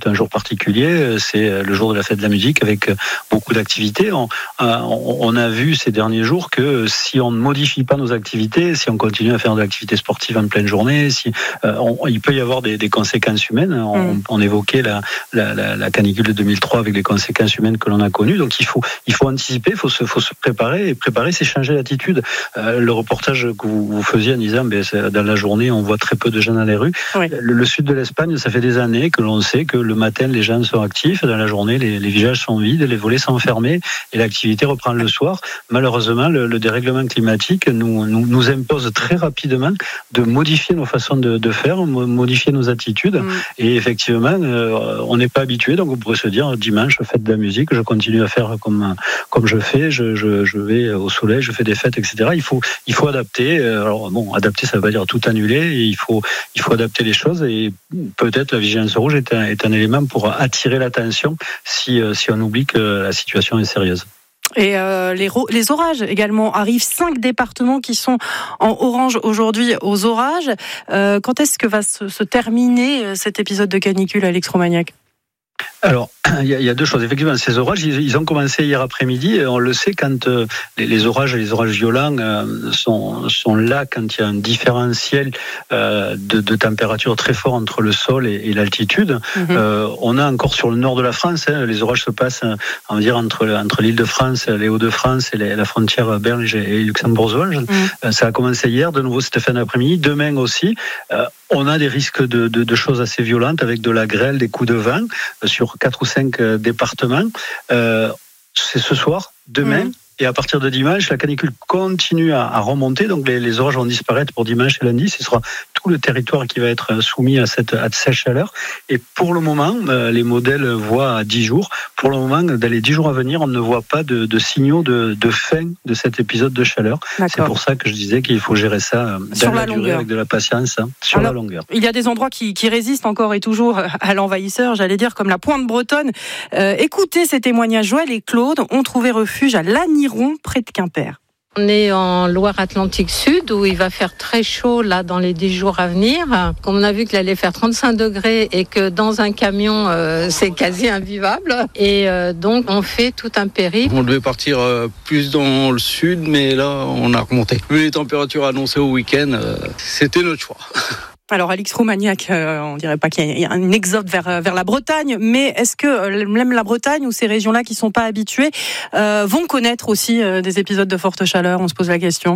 c'est un jour particulier, c'est le jour de la fête de la musique avec beaucoup d'activités. On a vu ces derniers jours que si on ne modifie pas nos activités, si on continue à faire de l'activité sportive en pleine journée, il peut y avoir des conséquences humaines. On évoquait la canicule de 2003 avec les conséquences humaines que l'on a connues. Donc il faut anticiper, il faut se préparer. Et préparer, c'est changer d'attitude. Le reportage que vous faisiez en disant, dans la journée, on voit très peu de gens dans les rues. Oui. Le sud de l'Espagne, ça fait des années que l'on sait que le matin, les gens sont actifs. Dans la journée, les villages sont vides, les volets sont fermés et l'activité reprend le soir. Malheureusement, le dérèglement climatique nous impose très rapidement de modifier nos façons de faire, modifier nos attitudes. Et effectivement, on n'est pas habitué. Donc, on pourrait se dire, dimanche, fête de la musique, je continue à faire comme je fais. Je vais au soleil, je fais des fêtes, etc. Il faut adapter. Alors, adapter, ça ne veut pas dire tout annuler. Et il faut adapter les choses. Et peut-être la vigilance rouge est un élément pour attirer l'attention si on oublie que la situation est sérieuse. Et les orages également arrivent. 5 départements qui sont en orange aujourd'hui aux orages. Quand est-ce que va se terminer cet épisode de canicule, Alex Romagnac ? Alors, il y a deux choses. Effectivement, ces orages, ils ont commencé hier après-midi. On le sait, quand les orages violents sont là, quand il y a un différentiel de température très fort entre le sol et l'altitude. On a encore sur le nord de la France, les orages se passent, on va dire, entre l'Île-de-France, les Hauts-de-France et la frontière belge et luxembourgeoise. Ça a commencé hier, de nouveau cette fin d'après-midi. Demain aussi, on a des risques de choses assez violentes avec de la grêle, des coups de vent sur 4 ou 5 départements. C'est ce soir, demain. Et à partir de dimanche, la canicule continue à remonter. Donc les orages vont disparaître pour dimanche et lundi. Ce sera tout le territoire qui va être soumis à cette chaleur. Et pour le moment, les modèles voient à 10 jours. Pour le moment, dans les 10 jours à venir, on ne voit pas de signaux de fin de cet épisode de chaleur. D'accord. C'est pour ça que je disais qu'il faut gérer ça dans la durée avec de la patience, sur la longueur. Il y a des endroits qui résistent encore et toujours à l'envahisseur, j'allais dire, comme la Pointe Bretonne. Écoutez ces témoignages. Joël et Claude ont trouvé refuge à Lanniron, près de Quimper. On est en Loire-Atlantique Sud où il va faire très chaud là dans les 10 jours à venir. Comme on a vu qu'il allait faire 35 degrés et que dans un camion c'est quasi invivable. Et donc on fait tout un périple. On devait partir plus dans le sud, mais là on a remonté. Vu les températures annoncées au week-end, c'était notre choix. Alors Alex Romagnac, on dirait pas qu'il y a un exode vers la Bretagne, mais est-ce que même la Bretagne ou ces régions-là qui sont pas habituées vont connaître aussi des épisodes de forte chaleur ? On se pose la question.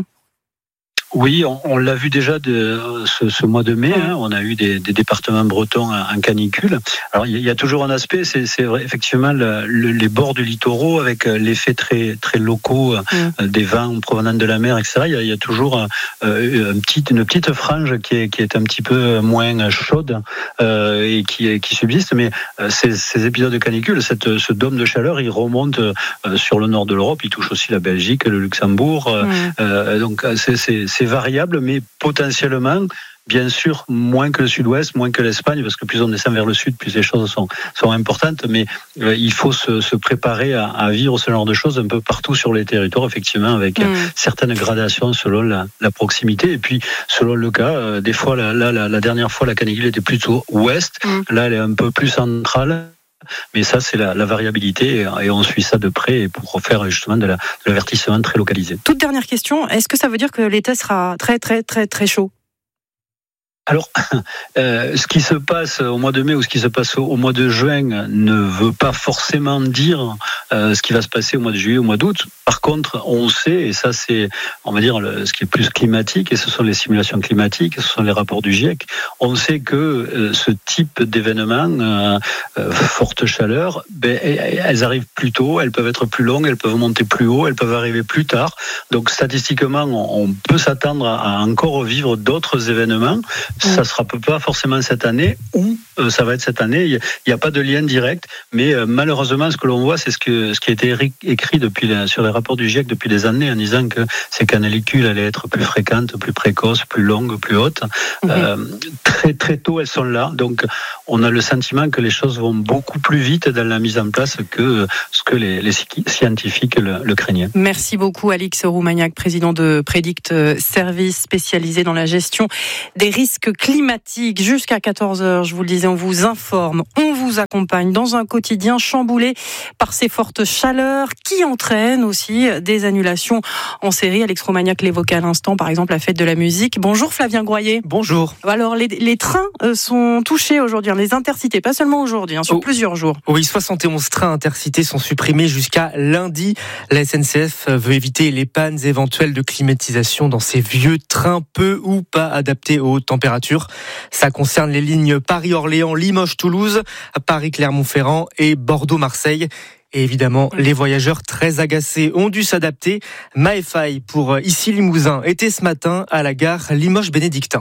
Oui, on l'a vu déjà ce mois de mai. On a eu des départements bretons en canicule. Alors il y a toujours un aspect, c'est vrai, effectivement les bords du littoral avec l'effet très très locaux des vents provenant de la mer, etc. Il y a toujours une petite frange qui est un petit peu moins chaude et qui subsiste. Mais ces épisodes de canicule, ce dôme de chaleur, il remonte sur le nord de l'Europe. Il touche aussi la Belgique, le Luxembourg. Donc c'est variable, mais potentiellement, bien sûr, moins que le sud-ouest, moins que l'Espagne, parce que plus on descend vers le sud, plus les choses sont importantes, mais il faut se préparer à vivre ce genre de choses un peu partout sur les territoires, effectivement, avec certaines gradations selon la proximité, et puis selon le cas, des fois, la dernière fois, la canicule était plutôt ouest, là, elle est un peu plus centrale. Mais ça, c'est la variabilité et on suit ça de près pour faire justement de l'avertissement très localisé. Toute dernière question, est-ce que ça veut dire que l'été sera très très très très chaud ? Alors, ce qui se passe au mois de mai ou ce qui se passe au mois de juin ne veut pas forcément dire ce qui va se passer au mois de juillet, au mois d'août. Par contre, on sait, et ça c'est, on va dire, ce qui est plus climatique, et ce sont les simulations climatiques, ce sont les rapports du GIEC, on sait que ce type d'événements, forte chaleur, elles arrivent plus tôt, elles peuvent être plus longues, elles peuvent monter plus haut, elles peuvent arriver plus tard. Donc statistiquement, on peut s'attendre à encore vivre d'autres événements. Ça ne sera pas forcément cette année ou ça va être cette année. Il n'y a pas de lien direct, mais malheureusement, ce que l'on voit, c'est ce qui a été écrit sur les rapports du GIEC depuis des années en disant que ces canicules allaient être plus fréquentes, plus précoces, plus longues, plus hautes. Très très tôt, elles sont là. Donc, on a le sentiment que les choses vont beaucoup plus vite dans la mise en place que ce que les scientifiques le craignaient. Merci beaucoup, Alex Romagnac, président de Predict Service spécialisé dans la gestion des risques risque climatique. Jusqu'à 14h, je vous le disais, on vous informe, on vous accompagne dans un quotidien chamboulé par ces fortes chaleurs qui entraînent aussi des annulations en série. Alex Romagnac l'évoquait à l'instant, par exemple la fête de la musique. Bonjour Flavien Groyer. Bonjour. Alors les trains sont touchés aujourd'hui, les intercités, pas seulement aujourd'hui, sur plusieurs jours. Oui, 71 trains intercités sont supprimés jusqu'à lundi. La SNCF veut éviter les pannes éventuelles de climatisation dans ces vieux trains peu ou pas adaptés aux hautes températures. Ça concerne les lignes Paris-Orléans, Limoges-Toulouse, Paris-Clermont-Ferrand et Bordeaux-Marseille. Et évidemment, les voyageurs très agacés ont dû s'adapter. Maëfaï pour Issy-Limousin était ce matin à la gare Limoges-Bénédictin.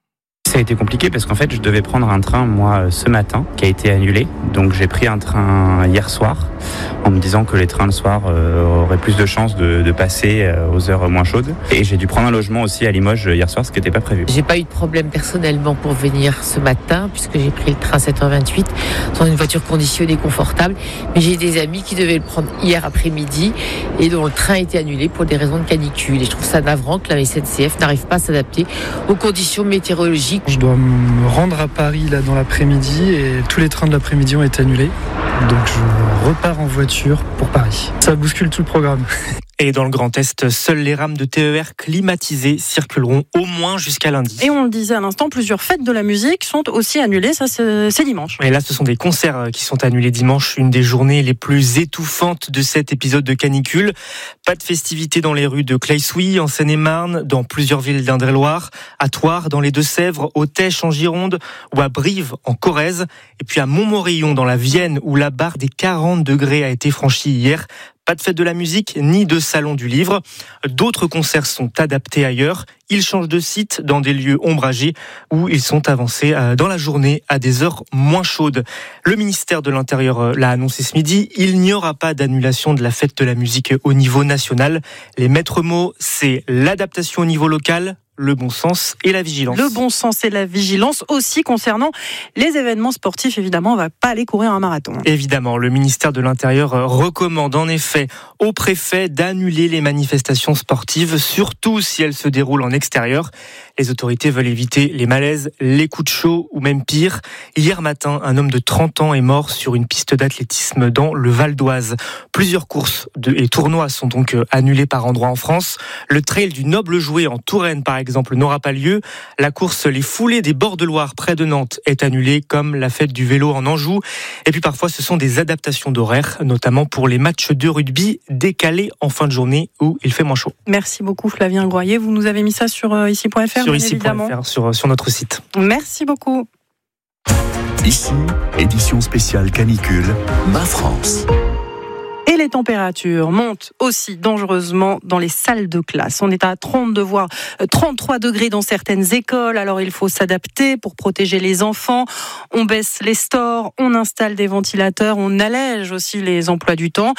Ça a été compliqué parce qu'en fait, je devais prendre un train, moi, ce matin, qui a été annulé. Donc, j'ai pris un train hier soir, en me disant que les trains le soir auraient plus de chances de passer aux heures moins chaudes. Et j'ai dû prendre un logement aussi à Limoges hier soir, ce qui n'était pas prévu. J'ai pas eu de problème personnellement pour venir ce matin, puisque j'ai pris le train 7h28, dans une voiture conditionnée confortable. Mais j'ai des amis qui devaient le prendre hier après-midi et dont le train a été annulé pour des raisons de canicule. Et je trouve ça navrant que la SNCF n'arrive pas à s'adapter aux conditions météorologiques. Je dois me rendre à Paris là dans l'après-midi et tous les trains de l'après-midi ont été annulés. Donc je repars en voiture pour Paris. Ça bouscule tout le programme. Et dans le Grand Est, seules les rames de TER climatisées circuleront au moins jusqu'à lundi. Et on le disait à l'instant, plusieurs fêtes de la musique sont aussi annulées, ça c'est dimanche. Et là, ce sont des concerts qui sont annulés dimanche, une des journées les plus étouffantes de cet épisode de canicule. Pas de festivités dans les rues de Claye-Souilly, en Seine-et-Marne, dans plusieurs villes d'Indre-et-Loire, à Thouars, dans les Deux-Sèvres, au Tech, en Gironde, ou à Brive, en Corrèze, et puis à Montmorillon, dans la Vienne, où la barre des 40 degrés a été franchie hier. Pas de fête de la musique, ni de salon du livre. D'autres concerts sont adaptés ailleurs. Ils changent de site dans des lieux ombragés où ils sont avancés dans la journée à des heures moins chaudes. Le ministère de l'Intérieur l'a annoncé ce midi. Il n'y aura pas d'annulation de la fête de la musique au niveau national. Les maîtres mots, c'est l'adaptation au niveau local, le bon sens et la vigilance. Le bon sens et la vigilance aussi concernant les événements sportifs. Évidemment, on ne va pas aller courir un marathon. Évidemment, le ministère de l'Intérieur recommande en effet au préfet d'annuler les manifestations sportives, surtout si elles se déroulent en extérieur. Les autorités veulent éviter les malaises, les coups de chaud ou même pire. Hier matin, un homme de 30 ans est mort sur une piste d'athlétisme dans le Val d'Oise. Plusieurs courses et tournois sont donc annulés par endroits en France. Le trail du Noble Jouet en Touraine, par exemple, n'aura pas lieu. La course Les Foulées des Bords de Loire près de Nantes est annulée, comme la fête du vélo en Anjou. Et puis parfois, ce sont des adaptations d'horaires, notamment pour les matchs de rugby décalés en fin de journée où il fait moins chaud. Merci beaucoup Flavien Groyer. Vous nous avez mis ça sur ici.fr, sur ici.fr, sur notre site. Merci beaucoup. Ici, édition spéciale canicule, Ma France. Et les températures montent aussi dangereusement dans les salles de classe. On est à 32 voire 33 degrés dans certaines écoles. Alors il faut s'adapter pour protéger les enfants. On baisse les stores, on installe des ventilateurs, on allège aussi les emplois du temps.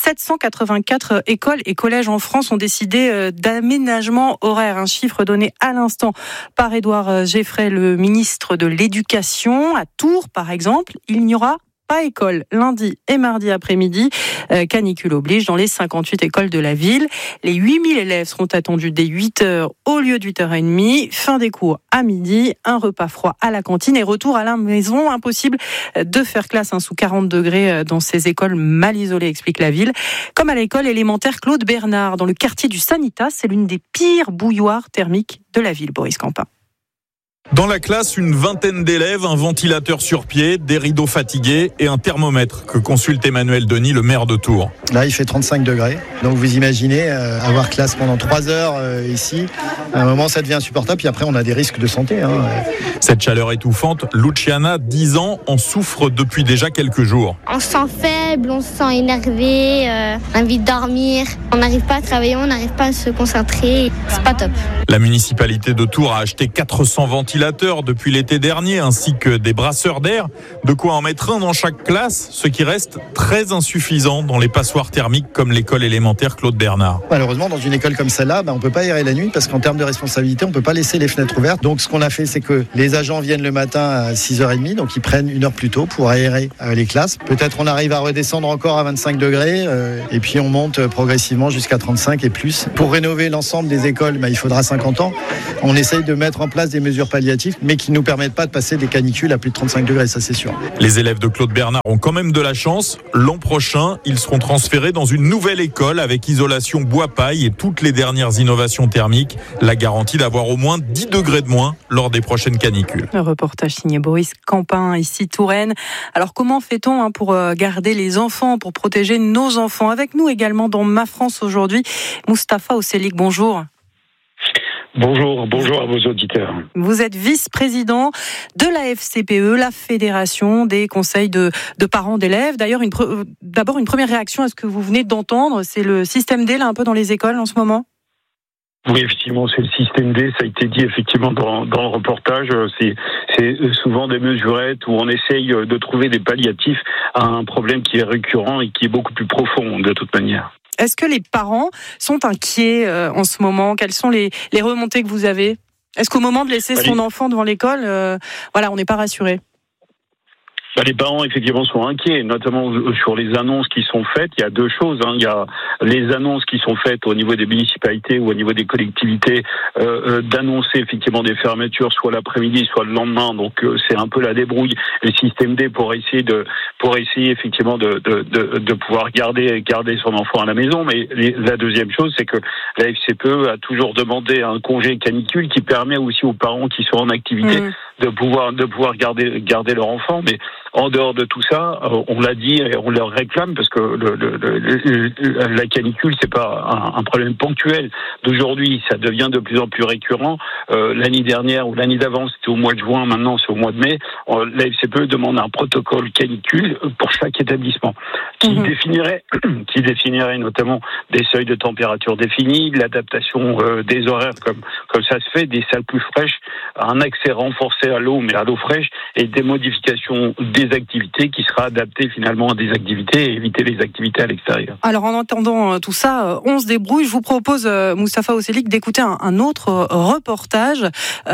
784 écoles et collèges en France ont décidé d'aménagement horaire. Un chiffre donné à l'instant par Édouard Geffray, le ministre de l'Éducation. À Tours, par exemple, il n'y aura pas école lundi et mardi après-midi. Canicule oblige dans les 58 écoles de la ville. Les 8000 élèves seront attendus dès 8h au lieu de 8h30. Fin des cours à midi, un repas froid à la cantine et retour à la maison. Impossible de faire classe sous 40 degrés dans ces écoles mal isolées, explique la ville. Comme à l'école élémentaire Claude Bernard, dans le quartier du Sanitas, c'est l'une des pires bouilloires thermiques de la ville, Boris Campin. Dans la classe, une vingtaine d'élèves, un ventilateur sur pied, des rideaux fatigués et un thermomètre que consulte Emmanuel Denis, le maire de Tours. Là, il fait 35 degrés. Donc vous imaginez avoir classe pendant 3 heures ici. À un moment, ça devient insupportable. Puis après, on a des risques de santé. Cette chaleur étouffante, Luciana, 10 ans, en souffre depuis déjà quelques jours. On se sent faible, on se sent énervé, on a envie de dormir. On n'arrive pas à travailler, on n'arrive pas à se concentrer. C'est pas top. La municipalité de Tours a acheté 400 ventilateurs depuis l'été dernier, ainsi que des brasseurs d'air. De quoi en mettre un dans chaque classe, ce qui reste très insuffisant dans les passoires thermiques comme l'école élémentaire Claude Bernard. Malheureusement, dans une école comme celle-là, on ne peut pas aérer la nuit parce qu'en termes de responsabilité, on ne peut pas laisser les fenêtres ouvertes. Donc ce qu'on a fait, c'est que les agents viennent le matin à 6h30, donc ils prennent 1 heure plus tôt pour aérer les classes. Peut-être on arrive à redescendre encore à 25 degrés et puis on monte progressivement jusqu'à 35 et plus. Pour rénover l'ensemble des écoles, il faudra 50 ans. On essaye de mettre en place des mesures palliatives palliatifs, mais qui ne nous permettent pas de passer des canicules à plus de 35 degrés, ça c'est sûr. Les élèves de Claude Bernard ont quand même de la chance. L'an prochain, ils seront transférés dans une nouvelle école avec isolation bois-paille et toutes les dernières innovations thermiques. La garantie d'avoir au moins 10 degrés de moins lors des prochaines canicules. Un reportage signé Boris Campin, ici Touraine. Alors comment fait-on pour garder les enfants, pour protéger nos enfants? Avec nous également dans Ma France aujourd'hui, Mustapha Oselik, bonjour. Bonjour à vos auditeurs. Vous êtes vice-président de la FCPE, la Fédération des conseils de parents d'élèves. D'ailleurs, d'abord une première réaction à ce que vous venez d'entendre, c'est le système D là un peu dans les écoles en ce moment? Oui, effectivement, c'est le système D, ça a été dit effectivement dans le reportage. C'est souvent des mesurettes où on essaye de trouver des palliatifs à un problème qui est récurrent et qui est beaucoup plus profond de toute manière. Est-ce que les parents sont inquiets en ce moment? Quelles sont les remontées que vous avez? Est-ce qu'au moment de laisser son enfant devant l'école, on n'est pas rassuré? Les parents, effectivement, sont inquiets, notamment sur les annonces qui sont faites. Il y a deux choses. Il y a les annonces qui sont faites au niveau des municipalités ou au niveau des collectivités, d'annoncer effectivement des fermetures, soit l'après-midi, soit le lendemain. Donc, c'est un peu la débrouille. Le système D pour essayer effectivement de pouvoir garder son enfant à la maison. Mais la deuxième chose, c'est que la FCPE a toujours demandé un congé canicule qui permet aussi aux parents qui sont en activité de pouvoir garder leur enfant. Mais en dehors de tout ça, on l'a dit et on leur réclame parce que la canicule, c'est pas un problème ponctuel d'aujourd'hui, ça devient de plus en plus récurrent. L'année dernière ou l'année d'avant, c'était au mois de juin, maintenant c'est au mois de mai. La FCPE demande un protocole canicule pour chaque établissement qui définirait notamment des seuils de température définis, l'adaptation des horaires comme ça se fait, des salles plus fraîches, un accès renforcé à l'eau, mais à l'eau fraîche, et des modifications des activités qui sera adaptées finalement à des activités et éviter les activités à l'extérieur. Alors en entendant tout ça, on se débrouille. Je vous propose, Mustapha Oselik, d'écouter un autre reportage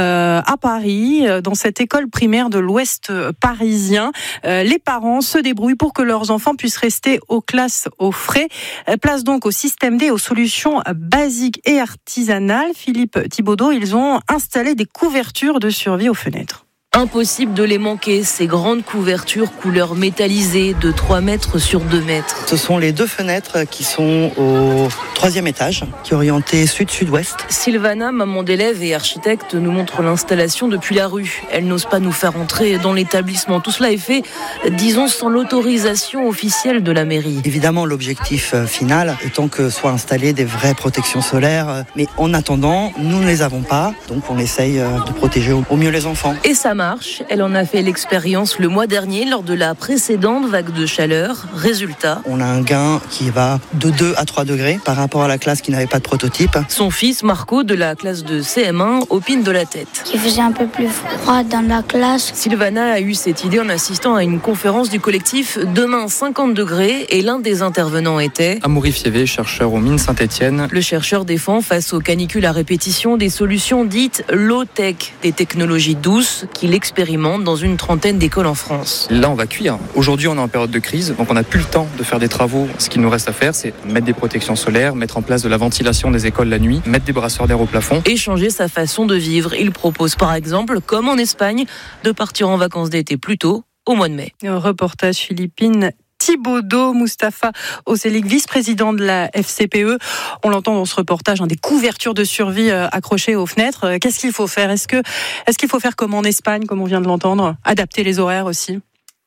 à Paris, dans cette école primaire de l'Ouest parisien. Les parents se débrouillent pour que leurs enfants puissent rester aux classes au frais. Place donc au système D, aux solutions basiques et artisanales. Philippe Thibaudeau, ils ont installé des couvertures de survie aux fenêtres. Impossible de les manquer, ces grandes couvertures couleur métallisée de 3 mètres sur 2 mètres. Ce sont les 2 fenêtres qui sont au 3e étage, qui est orienté sud-sud-ouest. Sylvana, maman d'élève et architecte, nous montre l'installation depuis la rue. Elle n'ose pas nous faire entrer dans l'établissement. Tout cela est fait, disons, sans l'autorisation officielle de la mairie. Évidemment, l'objectif final étant que soient installées des vraies protections solaires. Mais en attendant, nous ne les avons pas, donc on essaye de protéger au mieux les enfants. Et ça marche. Elle en a fait l'expérience le mois dernier lors de la précédente vague de chaleur. Résultat, on a un gain qui va de 2 à 3 degrés par rapport à la classe qui n'avait pas de prototype. Son fils Marco, de la classe de CM1, opine de la tête. Il faisait un peu plus froid dans la classe. Sylvana a eu cette idée en assistant à une conférence du collectif Demain 50 degrés et l'un des intervenants était Amaury Fievé, chercheur aux mines Saint-Étienne. Le chercheur défend face aux canicules à répétition des solutions dites low-tech, des technologies douces qu'il expérimente dans une trentaine d'écoles en France. Là, on va cuire. Aujourd'hui, on est en période de crise, donc on n'a plus le temps de faire des travaux. Ce qu'il nous reste à faire, c'est mettre des protections solaires, mettre en place de la ventilation des écoles la nuit, mettre des brasseurs d'air au plafond. Et changer sa façon de vivre. Il propose par exemple, comme en Espagne, de partir en vacances d'été plus tôt, au mois de mai. Un reportage philippine. Thibaudeau, Mustapha Oselik, vice-président de la FCPE. On l'entend dans ce reportage, des couvertures de survie accrochées aux fenêtres. Qu'est-ce qu'il faut faire? Est-ce qu'il faut faire comme en Espagne, comme on vient de l'entendre? Adapter les horaires aussi?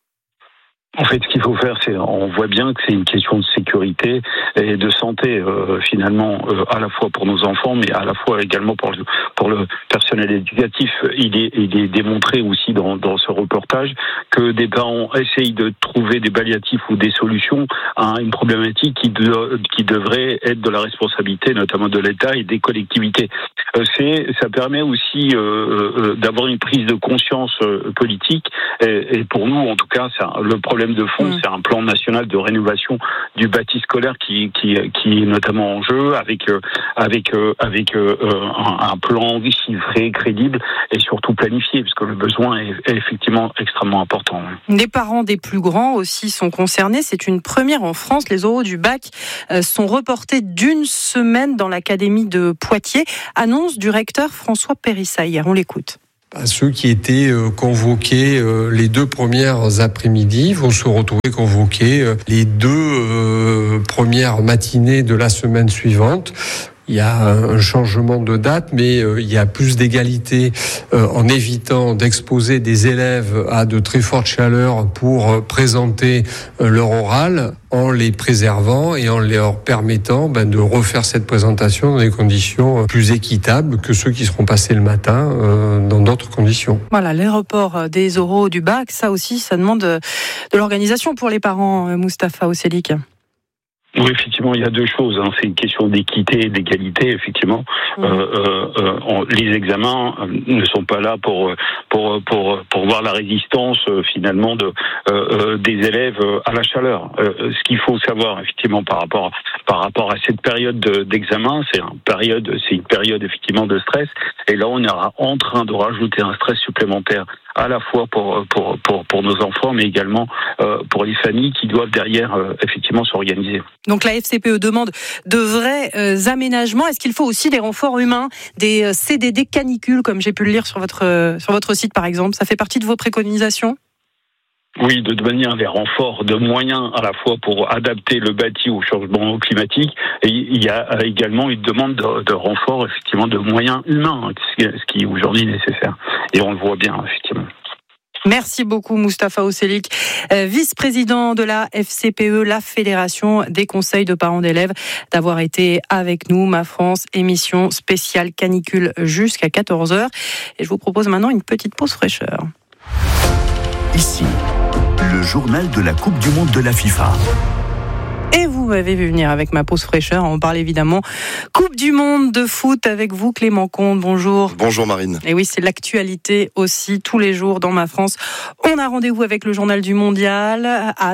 En fait, ce qu'il faut faire, on voit bien que c'est une question de sécurité et de santé, finalement, à la fois pour nos enfants, mais à la fois également pour le personnel éducatif. Il est démontré aussi dans ce reportage que des parents essayent de trouver des palliatifs ou des solutions à une problématique qui devrait être de la responsabilité, notamment de l'État et des collectivités. Ça permet aussi d'avoir une prise de conscience politique. Et pour nous, en tout cas, le problème de fond, c'est un plan national de rénovation du bâti scolaire qui est notamment en jeu avec un plan chiffré, crédible et surtout planifié, puisque le besoin est effectivement extrêmement important. Les parents des plus grands aussi sont concernés. C'est une première en France. Les oraux du bac sont reportés d'1 semaine dans l'académie de Poitiers. Annonce du recteur François Périssa hier. On l'écoute. Ceux qui étaient convoqués les 2 premières après-midi vont se retrouver convoqués les 2 premières matinées de la semaine suivante. Il y a un changement de date, mais il y a plus d'égalité en évitant d'exposer des élèves à de très fortes chaleurs pour présenter leur oral, en les préservant et en leur permettant de refaire cette présentation dans des conditions plus équitables que ceux qui seront passés le matin dans d'autres conditions. Voilà, les reports des oraux du bac, ça aussi, ça demande de l'organisation pour les parents, Mustapha Oselik. Oui, effectivement, il y a 2 choses. C'est une question d'équité et d'égalité. Effectivement, les examens ne sont pas là pour voir la résistance finalement des élèves à la chaleur. Ce qu'il faut savoir effectivement par rapport à cette période d'examen, c'est une période effectivement de stress. Et là, on est en train de rajouter un stress supplémentaire à la fois pour nos enfants, mais également pour les familles qui doivent derrière effectivement s'organiser. Donc la FCPE demande de vrais aménagements. Est-ce qu'il faut aussi des renforts humains, des CDD canicules, comme j'ai pu le lire sur votre site par exemple? Ça fait partie de vos préconisations? Oui, de manière des renforts de moyens à la fois pour adapter le bâti au changement climatique, et il y a également une demande de renfort effectivement de moyens humains, ce qui est aujourd'hui nécessaire. Et on le voit bien effectivement. Merci beaucoup Mustapha Oselik, vice-président de la FCPE, la Fédération des conseils de parents d'élèves, d'avoir été avec nous. Ma France, émission spéciale canicule jusqu'à 14h. Et je vous propose maintenant une petite pause fraîcheur. Ici, le journal de la Coupe du Monde de la FIFA. Et vous m'avez vu venir avec ma pause fraîcheur. On parle évidemment Coupe du Monde de foot avec vous, Clément Comte. Bonjour. Bonjour Marine. Et oui, c'est l'actualité aussi tous les jours dans Ma France. On a rendez-vous avec le journal du Mondial à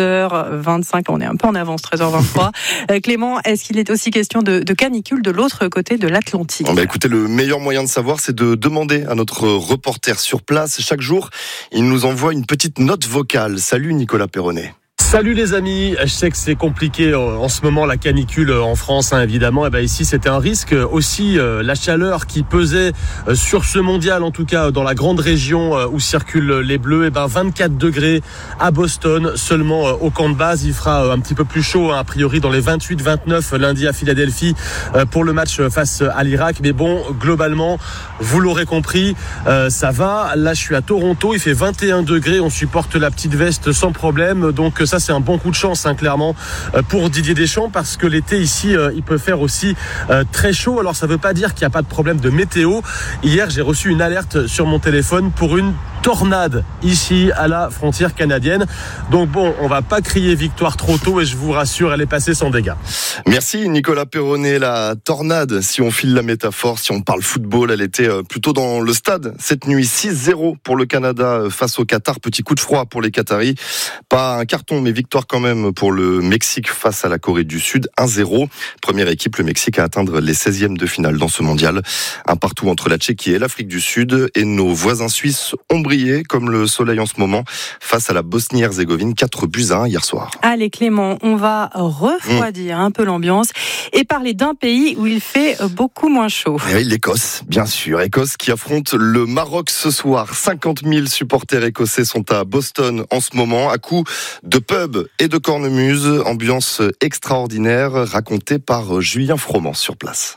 13h25. On est un peu en avance, 13h23. Clément, est-ce qu'il est aussi question de canicule de l'autre côté de l'Atlantique? Écoutez, le meilleur moyen de savoir, c'est de demander à notre reporter sur place. Chaque jour, il nous envoie une petite note vocale. Salut Nicolas Perronnet. Salut les amis, je sais que c'est compliqué en ce moment la canicule en France évidemment, et ici c'était un risque aussi, la chaleur qui pesait sur ce mondial, en tout cas dans la grande région où circulent les Bleus, 24 degrés à Boston seulement au camp de base. Il fera un petit peu plus chaud a priori dans les 28-29 lundi à Philadelphie pour le match face à l'Irak, mais bon, globalement vous l'aurez compris, ça va. Là je suis à Toronto, il fait 21 degrés, on supporte la petite veste sans problème, donc ça c'est un bon coup de chance clairement pour Didier Deschamps, parce que l'été ici il peut faire aussi très chaud. Alors ça veut pas dire qu'il n'y a pas de problème de météo. Hier j'ai reçu une alerte sur mon téléphone pour une tornade ici à la frontière canadienne. Donc bon, on va pas crier victoire trop tôt et je vous rassure, elle est passée sans dégâts. Merci Nicolas Perronnet. La tornade, si on file la métaphore, si on parle football, elle était plutôt dans le stade cette nuit. 6-0 pour le Canada face au Qatar. Petit coup de froid pour les Qataris. Pas un carton, mais victoire quand même pour le Mexique face à la Corée du Sud. 1-0. Première équipe, le Mexique, à atteindre les 16e de finale dans ce mondial. Un partout entre la Tchéquie et l'Afrique du Sud. Et nos voisins suisses ont brillé comme le soleil en ce moment face à la Bosnie-Herzégovine. 4-1 hier soir. Allez Clément, on va refroidir un peu l'ambiance et parler d'un pays où il fait beaucoup moins chaud. Et oui, l'Écosse, bien sûr. Écosse qui affronte le Maroc ce soir. 50 000 supporters écossais sont à Boston en ce moment, à coups de pub et de cornemuse. Ambiance extraordinaire racontée par Julien Froment sur place.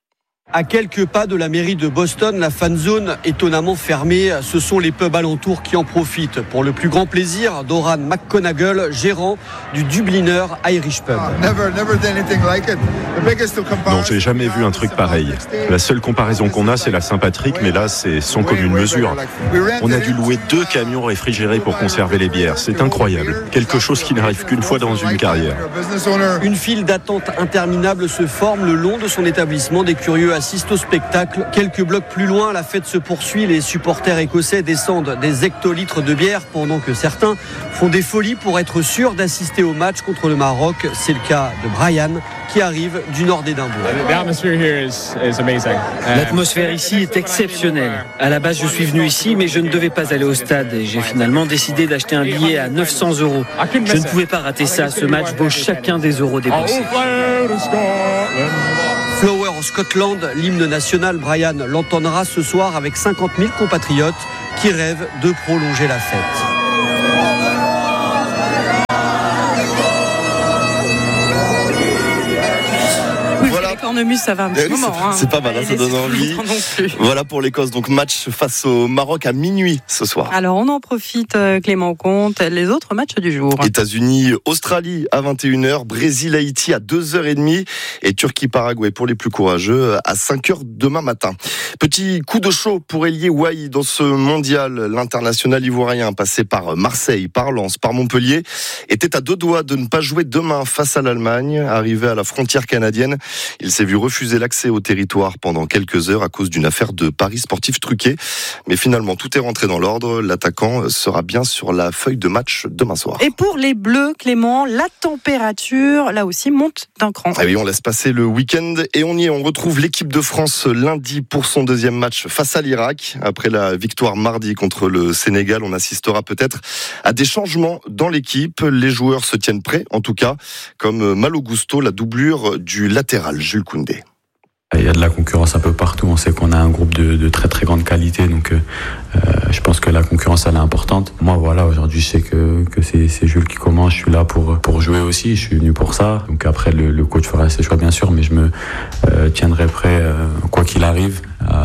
À quelques pas de la mairie de Boston, la fan zone étonnamment fermée. Ce sont les pubs alentours qui en profitent. Pour le plus grand plaisir d'Oran McConagall, gérant du Dubliner Irish Pub. Non, j'ai jamais vu un truc pareil. La seule comparaison qu'on a, c'est la Saint-Patrick, mais là, c'est sans commune mesure. On a dû louer 2 camions réfrigérés pour conserver les bières. C'est incroyable. Quelque chose qui n'arrive qu'une fois dans une carrière. Une file d'attente interminable se forme le long de son établissement. Des curieux assistent au spectacle. Quelques blocs plus loin, la fête se poursuit. Les supporters écossais descendent des hectolitres de bière pendant que certains font des folies pour être sûrs d'assister au match contre le Maroc. C'est le cas de Brian qui arrive du nord d'Édimbourg. L'atmosphère ici est exceptionnelle. À la base, je suis venu ici, mais je ne devais pas aller au stade. Et j'ai finalement décidé d'acheter un billet à 900 €. Je ne pouvais pas rater ça. Ce match vaut chacun des euros dépensés. Flower of Scotland, l'hymne national, Brian l'entendra ce soir avec 50 000 compatriotes qui rêvent de prolonger la fête. Cornemuse, ça va un petit moment. C'est pas mal, ça donne envie. Voilà pour l'Écosse, donc match face au Maroc à minuit ce soir. Alors on en profite, Clément Comte, les autres matchs du jour. États-Unis, Australie à 21h, Brésil, Haïti à 2h30 et Turquie, Paraguay pour les plus courageux à 5h demain matin. Petit coup de chaud pour Elie Wahi dans ce mondial. L'international ivoirien passé par Marseille, par Lens, par Montpellier était à 2 doigts de ne pas jouer demain face à l'Allemagne. Arrivé à la frontière canadienne, il s'est vu refuser l'accès au territoire pendant quelques heures à cause d'une affaire de paris sportifs truqués. Mais finalement, tout est rentré dans l'ordre. L'attaquant sera bien sur la feuille de match demain soir. Et pour les Bleus, Clément, la température, là aussi, monte d'un cran. Ah oui, on laisse passer le week-end et on y est. On retrouve l'équipe de France lundi pour son deuxième match face à l'Irak. Après la victoire mardi contre le Sénégal, on assistera peut-être à des changements dans l'équipe. Les joueurs se tiennent prêts, en tout cas, comme Malo Gusto, la doublure du latéral Jules Koundé. Il y a de la concurrence un peu partout. On sait qu'on a un groupe de très très grande qualité, donc je pense que la concurrence elle est importante. Moi voilà, aujourd'hui je sais que c'est Jules qui commence. Je suis là pour jouer aussi. Je suis venu pour ça. Donc après le coach fera ses choix bien sûr, mais je me tiendrai prêt quoi qu'il arrive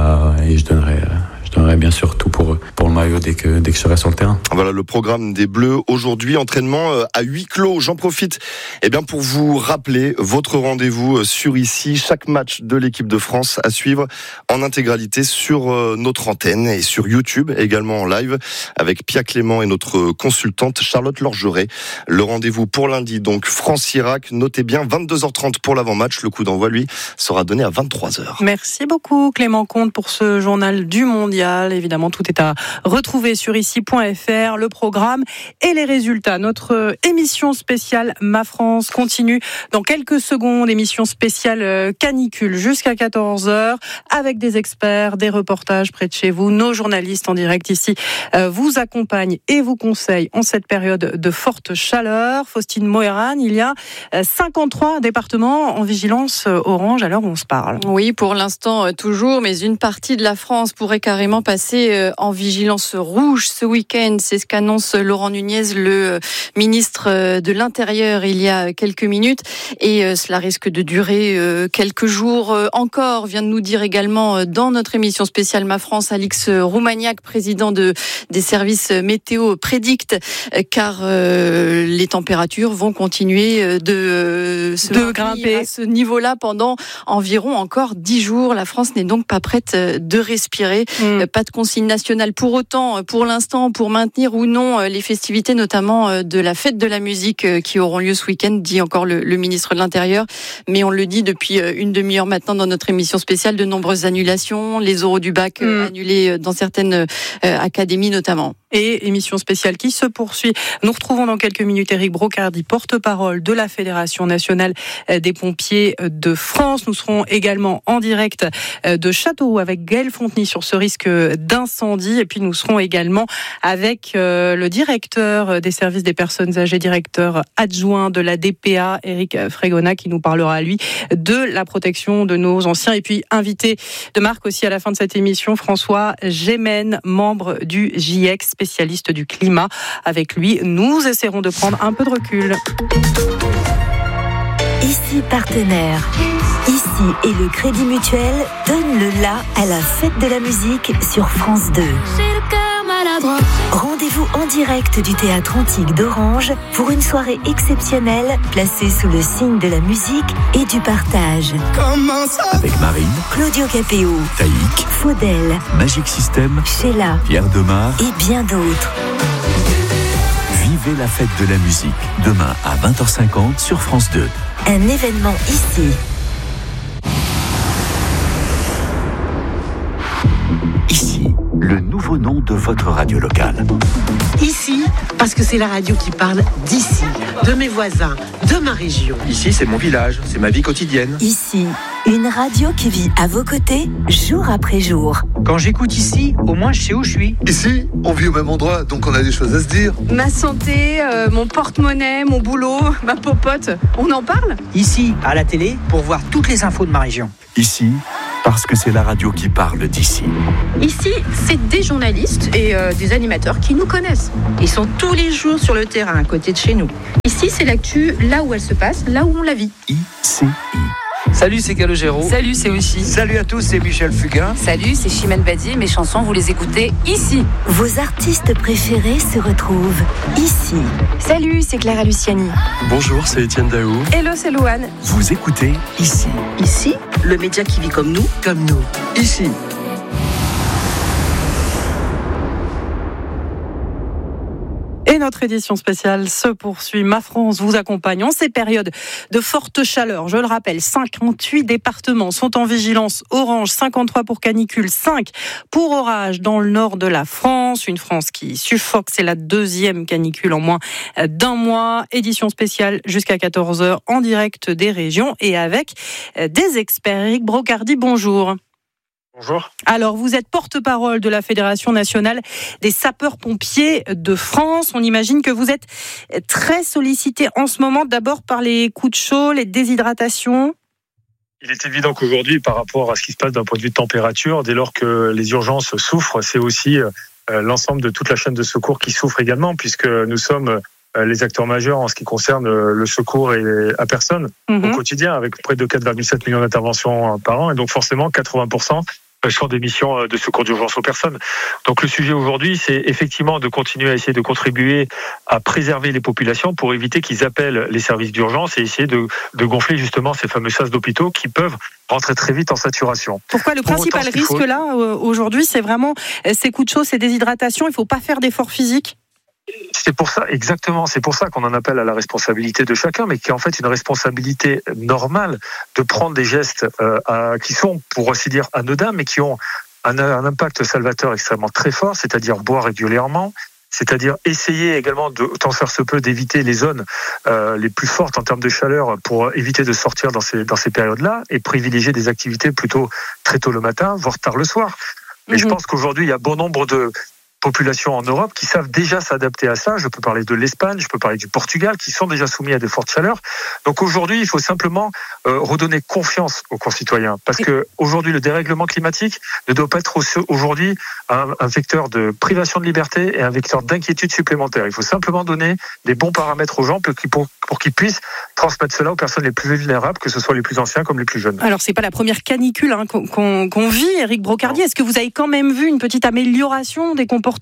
et je donnerai bien sûr tout pour le maillot dès que je serai sur le terrain. Voilà le programme des Bleus aujourd'hui, entraînement à huis clos. J'en profite pour vous rappeler votre rendez-vous sur ici, chaque match de l'équipe de France à suivre en intégralité sur notre antenne et sur YouTube, également en live avec Pia Clément et notre consultante Charlotte Lorgeret. Le rendez-vous pour lundi, donc France-Irak, notez bien 22h30 pour l'avant-match. Le coup d'envoi, lui, sera donné à 23h. Merci beaucoup Clément Comte pour ce journal du mondial. Évidemment, tout est à retrouver sur ici.fr, le programme et les résultats. Notre émission spéciale Ma France continue dans quelques secondes. Émission spéciale canicule jusqu'à 14h avec des experts, des reportages près de chez vous. Nos journalistes en direct ici vous accompagnent et vous conseillent en cette période de forte chaleur. Faustine Moëran, il y a 53 départements en vigilance orange à l'heure où on se parle. Oui, pour l'instant toujours, mais une partie de la France pourrait carrément passer en vigilance rouge ce week-end. C'est ce qu'annonce Laurent Nunez, le ministre de l'Intérieur, il y a quelques minutes. Et cela risque de durer quelques jours encore, vient de nous dire également dans notre émission spéciale Ma France, Alix Roumaniac, président des services météo, prédicte, car les températures vont continuer de grimper à ce niveau-là pendant environ encore 10 jours. La France n'est donc pas prête de respirer. Pas de consigne nationale pour autant, pour l'instant, pour maintenir ou non les festivités, notamment de la fête de la musique qui auront lieu ce week-end, dit encore le ministre de l'Intérieur. Mais on le dit depuis une demi-heure maintenant dans notre émission spéciale, de nombreuses annulations, les oraux du bac annulés dans certaines académies notamment. Et émission spéciale qui se poursuit. Nous retrouvons dans quelques minutes Éric Brocardi, porte-parole de la Fédération nationale des pompiers de France. Nous serons également en direct de Châteauroux avec Gaël Fontenay sur ce risque d'incendie. Et puis nous serons également avec le directeur des services des personnes âgées, directeur adjoint de la DPA, Éric Frégona, qui nous parlera, lui, de la protection de nos anciens. Et puis invité de marque aussi à la fin de cette émission, François Gémen, membre du GIEC, spécialiste du climat. Avec lui, nous essaierons de prendre un peu de recul. Ici partenaire. Ici et le Crédit Mutuel donne le la à la fête de la musique sur France 2. Rendez-vous en direct du Théâtre Antique d'Orange pour une soirée exceptionnelle placée sous le signe de la musique et du partage. Avec Marine, Claudio Capéo, Taïk, Faudel, Magic System, Sheila, Pierre Demar et bien d'autres. Vivez la fête de la musique demain à 20h50 sur France 2. Un événement ici. Ici, le nouveau nom de votre radio locale. Ici, parce que c'est la radio qui parle d'ici, de mes voisins, de ma région. Ici, c'est mon village, c'est ma vie quotidienne. Ici, une radio qui vit à vos côtés, jour après jour. Quand j'écoute ici, au moins je sais où je suis. Ici, on vit au même endroit, donc on a des choses à se dire. Ma santé, mon porte-monnaie, mon boulot, ma popote, on en parle ? Ici, à la télé, pour voir toutes les infos de ma région. Ici, parce que c'est la radio qui parle d'ici. Ici, c'est des journalistes et des animateurs qui nous connaissent. Ils sont tous les jours sur le terrain, à côté de chez nous. Ici, c'est l'actu, là où elle se passe, là où on la vit. ICI. Salut, c'est Calogero. Salut, c'est Oshi. Salut à tous, c'est Michel Fugain. Salut, c'est Chimène Badi. Mes chansons, vous les écoutez ici. Vos artistes préférés se retrouvent ici. Salut, c'est Clara Luciani. Bonjour, c'est Étienne Daou. Hello, c'est Louane. Vous écoutez ici. Ici, le média qui vit comme nous. Ici. Et notre édition spéciale se poursuit. Ma France vous accompagne en ces périodes de forte chaleur. Je le rappelle, 58 départements sont en vigilance orange, 53 pour canicule, 5 pour orage dans le nord de la France. Une France qui suffoque, c'est la deuxième canicule en moins d'un mois. Édition spéciale jusqu'à 14h en direct des régions et avec des experts. Eric Brocardi, bonjour. Bonjour. Alors, vous êtes porte-parole de la Fédération nationale des sapeurs-pompiers de France. On imagine que vous êtes très sollicité en ce moment, d'abord par les coups de chaud, les déshydratations. Il est évident qu'aujourd'hui, par rapport à ce qui se passe d'un point de vue de température, dès lors que les urgences souffrent, c'est aussi l'ensemble de toute la chaîne de secours qui souffre également, puisque nous sommes les acteurs majeurs en ce qui concerne le secours à personne au quotidien, avec près de 4,7 millions d'interventions par an, et donc forcément 80% sont des missions de secours d'urgence aux personnes. Donc le sujet aujourd'hui, c'est effectivement de continuer à essayer de contribuer à préserver les populations pour éviter qu'ils appellent les services d'urgence et essayer de gonfler justement ces fameux sas d'hôpitaux qui peuvent rentrer très vite en saturation. Pourquoi le principal risque là, aujourd'hui, c'est vraiment ces coups de chaud, ces déshydratations, il ne faut pas faire d'efforts physiques ? C'est pour ça, exactement, c'est pour ça qu'on en appelle à la responsabilité de chacun, mais qui est en fait une responsabilité normale de prendre des gestes qui sont, pour ainsi dire, anodins, mais qui ont un impact salvateur extrêmement très fort, c'est-à-dire boire régulièrement, c'est-à-dire essayer également, tant faire se peut, d'éviter les zones les plus fortes en termes de chaleur pour éviter de sortir dans ces périodes-là et privilégier des activités plutôt très tôt le matin, voire tard le soir. Mais je pense qu'aujourd'hui, il y a bon nombre de populations en Europe qui savent déjà s'adapter à ça. Je peux parler de l'Espagne, je peux parler du Portugal, qui sont déjà soumis à des fortes chaleurs. Donc aujourd'hui, il faut simplement redonner confiance aux concitoyens, parce que aujourd'hui, le dérèglement climatique ne doit pas être aujourd'hui un vecteur de privation de liberté et un vecteur d'inquiétude supplémentaire. Il faut simplement donner des bons paramètres aux gens pour qu'ils puissent transmettre cela aux personnes les plus vulnérables, que ce soit les plus anciens comme les plus jeunes. Alors, c'est pas la première canicule qu'on vit, Eric Brocardi. Est-ce que vous avez quand même vu une petite amélioration des comportements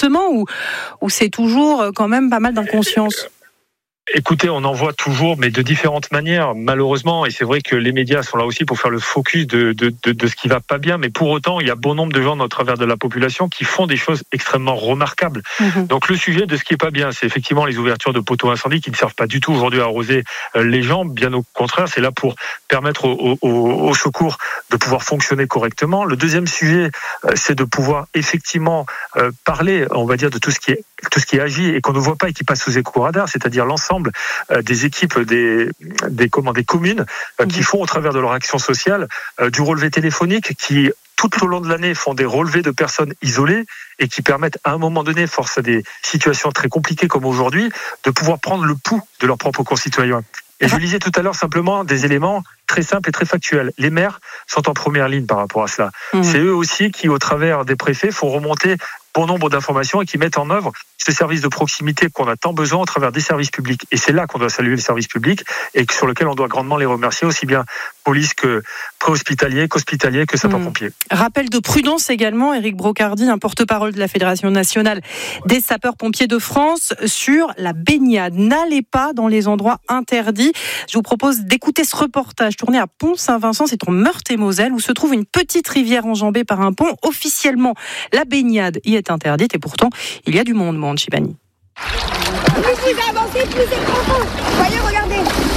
ou c'est toujours quand même pas mal d'inconscience ? Écoutez, on en voit toujours, mais de différentes manières, malheureusement, et c'est vrai que les médias sont là aussi pour faire le focus de ce qui va pas bien, mais pour autant, il y a bon nombre de gens au travers de la population qui font des choses extrêmement remarquables. Donc le sujet de ce qui est pas bien, c'est effectivement les ouvertures de poteaux incendies qui ne servent pas du tout aujourd'hui à arroser les gens, bien au contraire, c'est là pour permettre au secours de pouvoir fonctionner correctement. Le deuxième sujet, c'est de pouvoir effectivement parler, on va dire, de tout ce qui agit et qu'on ne voit pas et qui passe sous écho-radar, c'est-à-dire l'ensemble des équipes des communes qui font au travers de leur action sociale du relevé téléphonique, qui tout au long de l'année font des relevés de personnes isolées et qui permettent à un moment donné, force à des situations très compliquées comme aujourd'hui, de pouvoir prendre le pouls de leurs propres concitoyens. Et je lisais tout à l'heure simplement des éléments très simples et très factuels. Les maires sont en première ligne par rapport à cela. C'est eux aussi qui, au travers des préfets, font remonter bon nombre d'informations et qui mettent en œuvre ce service de proximité qu'on a tant besoin au travers des services publics. Et c'est là qu'on doit saluer les services publics et sur lequel on doit grandement les remercier, aussi bien police que préhospitalier, qu'hospitalier, que sapeurs-pompiers. Rappel de prudence également, Eric Brocardi, un porte-parole de la Fédération nationale des sapeurs-pompiers de France, sur la baignade. N'allez pas dans les endroits interdits. Je vous propose d'écouter ce reportage tourné à Pont-Saint-Vincent, c'est en Meurthe-et-Moselle, où se trouve une petite rivière enjambée par un pont. Officiellement, la baignade y est interdite et pourtant, il y a du monde, Chibani. Plus vous avancez, plus c'est profond. Voyez, regardez. Sous les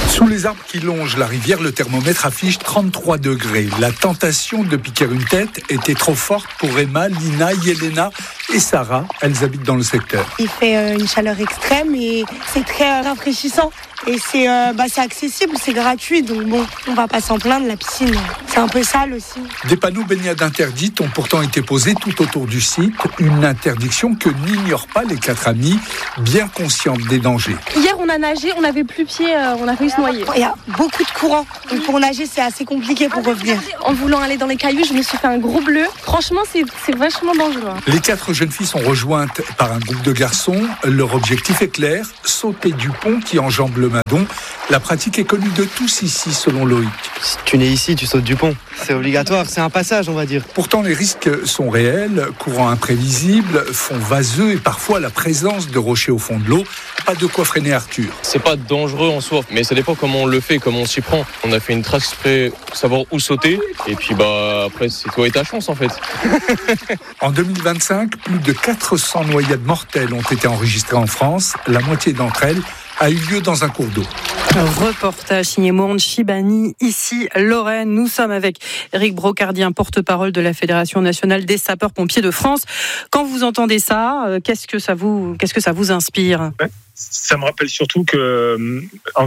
les arbres qui longent la rivière, le thermomètre affiche 33 degrés. La tentation de piquer une tête était trop forte pour Emma, Lina, Yelena et Sarah. Elles habitent dans le secteur. Il fait une chaleur extrême et c'est très rafraîchissant. Et c'est accessible, c'est gratuit, donc bon, on va pas s'en plaindre, la piscine, c'est un peu sale aussi. Des panneaux baignade interdites ont pourtant été posés tout autour du site, une interdiction que n'ignorent pas les 4 amies, bien conscientes des dangers. Hier, on a nagé, on n'avait plus pied, on a failli se noyer. Il y a beaucoup de courant, donc pour nager, c'est assez compliqué pour revenir. En voulant aller dans les cailloux, je me suis fait un gros bleu. Franchement, c'est vachement dangereux. Les 4 jeunes filles sont rejointes par un groupe de garçons. Leur objectif est clair, sauter du pont qui enjambe le Madon. La pratique est connue de tous ici, selon Loïc. Si tu nais ici, tu sautes du pont. C'est obligatoire, c'est un passage, on va dire. Pourtant, les risques sont réels. Courants imprévisibles, fonds vaseux et parfois la présence de rochers au fond de l'eau. Pas de quoi freiner Arthur. C'est pas dangereux en soi, mais ça dépend comment on le fait, comment on s'y prend. On a fait une trace exprès pour savoir où sauter. Et puis après, c'est toi et ta chance en fait. En 2025, plus de 400 noyades mortelles ont été enregistrées en France. La moitié d'entre elles a eu lieu dans un cours d'eau. Reportage signé Mourne Chibani, ici Lorraine. Nous sommes avec Éric Brocardi, porte-parole de la Fédération nationale des sapeurs-pompiers de France. Quand vous entendez ça, qu'est-ce que ça vous inspire ? Ça me rappelle surtout que en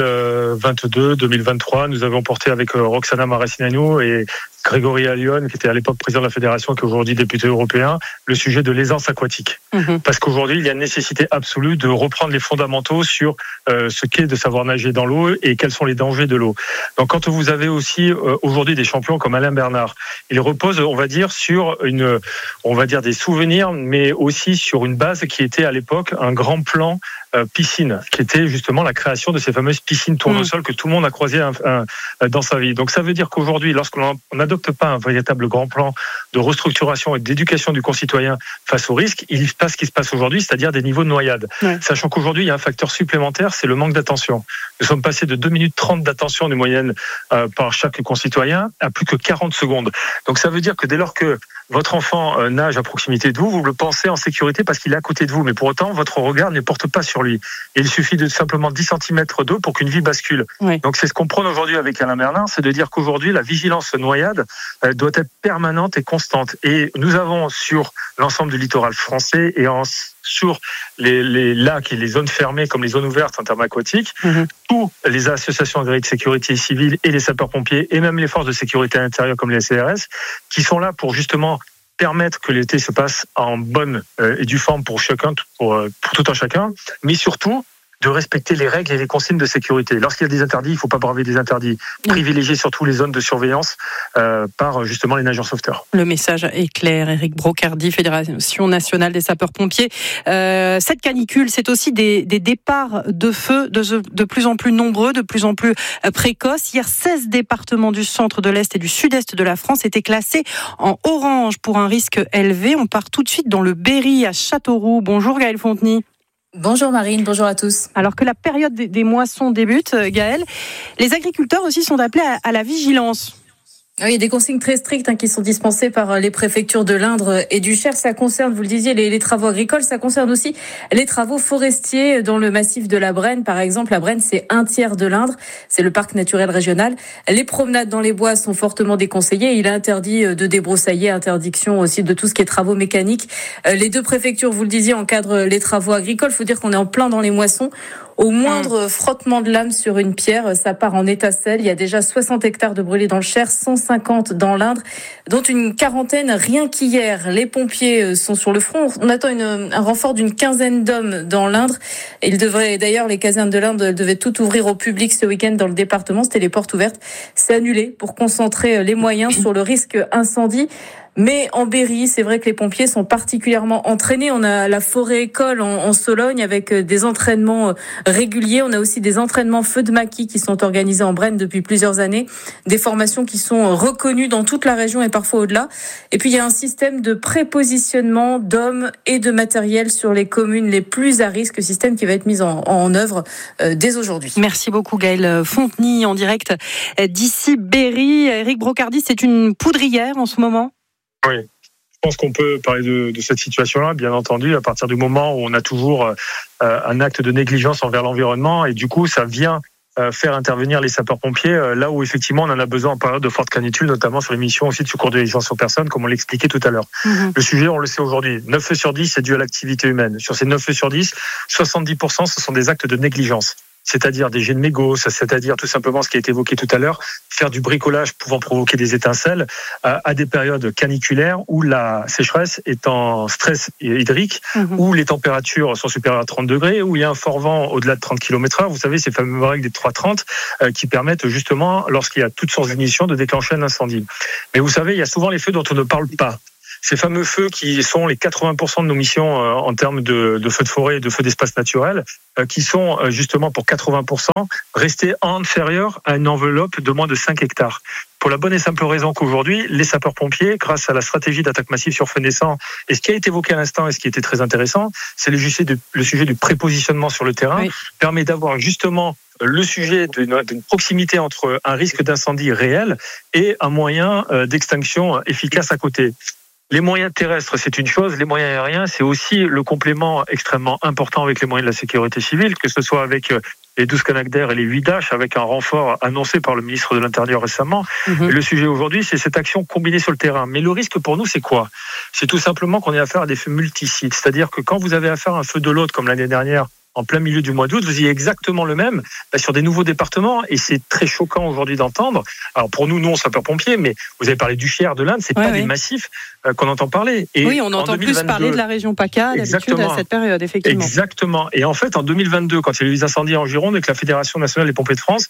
2022-2023, nous avons porté avec Roxana Maracineanu et Grégory Allione, qui était à l'époque président de la fédération, qui est aujourd'hui député européen, le sujet de l'aisance aquatique. Parce qu'aujourd'hui, il y a une nécessité absolue de reprendre les fondamentaux sur ce qu'est de savoir nager dans l'eau et quels sont les dangers de l'eau. Donc quand vous avez aussi aujourd'hui des champions comme Alain Bernard, il repose, on va dire, sur des souvenirs, mais aussi sur une base qui était à l'époque un grand plan piscine, qui était justement la création de ces fameuses piscines tournesol que tout le monde a croisées dans sa vie. Donc ça veut dire qu'aujourd'hui, lorsqu'on n'adopte pas un véritable grand plan de restructuration et d'éducation du concitoyen face au risque, il se passe ce qui se passe aujourd'hui, c'est-à-dire des niveaux de noyade. Ouais. Sachant qu'aujourd'hui, il y a un facteur supplémentaire, c'est le manque d'attention. Nous sommes passés de 2 minutes 30 d'attention de moyenne par chaque concitoyen à plus que 40 secondes. Donc ça veut dire que dès lors que votre enfant nage à proximité de vous, vous le pensez en sécurité parce qu'il est à côté de vous, mais pour autant, votre regard ne porte pas sur lui. Et il suffit de simplement 10 cm d'eau pour qu'une vie bascule. Oui. Donc c'est ce qu'on prône aujourd'hui avec Alain Bernard, c'est de dire qu'aujourd'hui, la vigilance noyade doit être permanente et constante. Et nous avons sur l'ensemble du littoral français et sur les lacs et les zones fermées comme les zones ouvertes en termes aquatiques, tous les associations agréées de sécurité civile et les sapeurs-pompiers et même les forces de sécurité intérieure comme les CRS qui sont là pour justement permettre que l'été se passe en bonne et due forme pour chacun, pour tout un chacun, mais surtout de respecter les règles et les consignes de sécurité. Lorsqu'il y a des interdits, il ne faut pas braver des interdits. Privilégier surtout les zones de surveillance par justement les nageurs sauveteurs. Le message est clair. Éric Brocardi, Fédération nationale des sapeurs-pompiers. Cette canicule, c'est aussi des départs de feu de plus en plus nombreux, de plus en plus précoces. Hier, 16 départements du centre, de l'Est et du Sud-Est de la France étaient classés en orange pour un risque élevé. On part tout de suite dans le Berry à Châteauroux. Bonjour Gaëlle Fontenay. Bonjour Marine, bonjour à tous. Alors que la période des moissons débute, Gaëlle, les agriculteurs aussi sont appelés à la vigilance. Oui, il y a des consignes très strictes qui sont dispensées par les préfectures de l'Indre et du Cher. Ça concerne, vous le disiez, les travaux agricoles. Ça concerne aussi les travaux forestiers dans le massif de la Brenne. Par exemple, la Brenne, c'est 1/3 de l'Indre. C'est le parc naturel régional. Les promenades dans les bois sont fortement déconseillées. Il est interdit de débroussailler, interdiction aussi de tout ce qui est travaux mécaniques. Les 2 préfectures, vous le disiez, encadrent les travaux agricoles. Il faut dire qu'on est en plein dans les moissons. Au moindre frottement de lame sur une pierre, ça part en étincelle. Il y a déjà 60 hectares de brûlés dans le Cher, 150 dans l'Indre, dont une quarantaine rien qu'hier. Les pompiers sont sur le front. On attend un renfort d'une 15aine d'hommes dans l'Indre. Les casernes de l'Indre devaient tout ouvrir au public ce week-end dans le département. C'était les portes ouvertes. C'est annulé pour concentrer les moyens sur le risque incendie. Mais en Berry, c'est vrai que les pompiers sont particulièrement entraînés. On a la forêt-école en Sologne avec des entraînements réguliers. On a aussi des entraînements feu de maquis qui sont organisés en Brenne depuis plusieurs années. Des formations qui sont reconnues dans toute la région et parfois au-delà. Et puis, il y a un système de prépositionnement d'hommes et de matériel sur les communes les plus à risque, système qui va être mis en œuvre dès aujourd'hui. Merci beaucoup Gaëlle Fontenay en direct d'ici Berry. Éric Brocardi, c'est une poudrière en ce moment ? Oui, je pense qu'on peut parler de cette situation-là, bien entendu, à partir du moment où on a toujours un acte de négligence envers l'environnement et du coup, ça vient faire intervenir les sapeurs-pompiers là où effectivement on en a besoin en période de forte canicule, notamment sur les missions aussi de secours d'urgence aux personnes, comme on l'expliquait tout à l'heure. Le sujet, on le sait aujourd'hui, 9 feux sur 10 c'est dû à l'activité humaine. Sur ces 9 feux sur 10, 70% ce sont des actes de négligence. C'est-à-dire des jets de mégots, c'est-à-dire tout simplement ce qui a été évoqué tout à l'heure, faire du bricolage pouvant provoquer des étincelles à des périodes caniculaires où la sécheresse est en stress hydrique, où les températures sont supérieures à 30 degrés, où il y a un fort vent au-delà de 30 km/h. Vous savez, ces fameuses règles des 3-30 qui permettent justement, lorsqu'il y a toutes sortes d'émissions, de déclencher un incendie. Mais vous savez, il y a souvent les feux dont on ne parle pas. Ces fameux feux qui sont les 80% de nos missions en termes de feux de forêt et de feux d'espace naturel, qui sont justement pour 80% restés inférieurs à une enveloppe de moins de 5 hectares. Pour la bonne et simple raison qu'aujourd'hui, les sapeurs-pompiers, grâce à la stratégie d'attaque massive sur feu naissant, et ce qui a été évoqué à l'instant et ce qui était très intéressant, c'est le sujet du prépositionnement sur le terrain, permet d'avoir justement le sujet d'une proximité entre un risque d'incendie réel et un moyen d'extinction efficace à côté. Les moyens terrestres, c'est une chose. Les moyens aériens, c'est aussi le complément extrêmement important avec les moyens de la sécurité civile, que ce soit avec les 12 Canadair et les 8 Dash, avec un renfort annoncé par le ministre de l'Intérieur récemment. Et le sujet aujourd'hui, c'est cette action combinée sur le terrain. Mais le risque pour nous, c'est quoi ? C'est tout simplement qu'on ait affaire à des feux multisites. C'est-à-dire que quand vous avez affaire à un feu de l'autre, comme l'année dernière, en plein milieu du mois d'août, vous y avez exactement le même sur des nouveaux départements, et c'est très choquant aujourd'hui d'entendre. Alors pour nous, on sapeurs-pompiers, mais vous avez parlé du Cher, de l'Inde, c'est pas des massifs qu'on entend parler. Et oui, on entend plus parler de la région PACA d'habitude à cette période, effectivement. Exactement. Et en fait, en 2022, quand il y a eu les incendies en Gironde et que la Fédération nationale des pompiers de France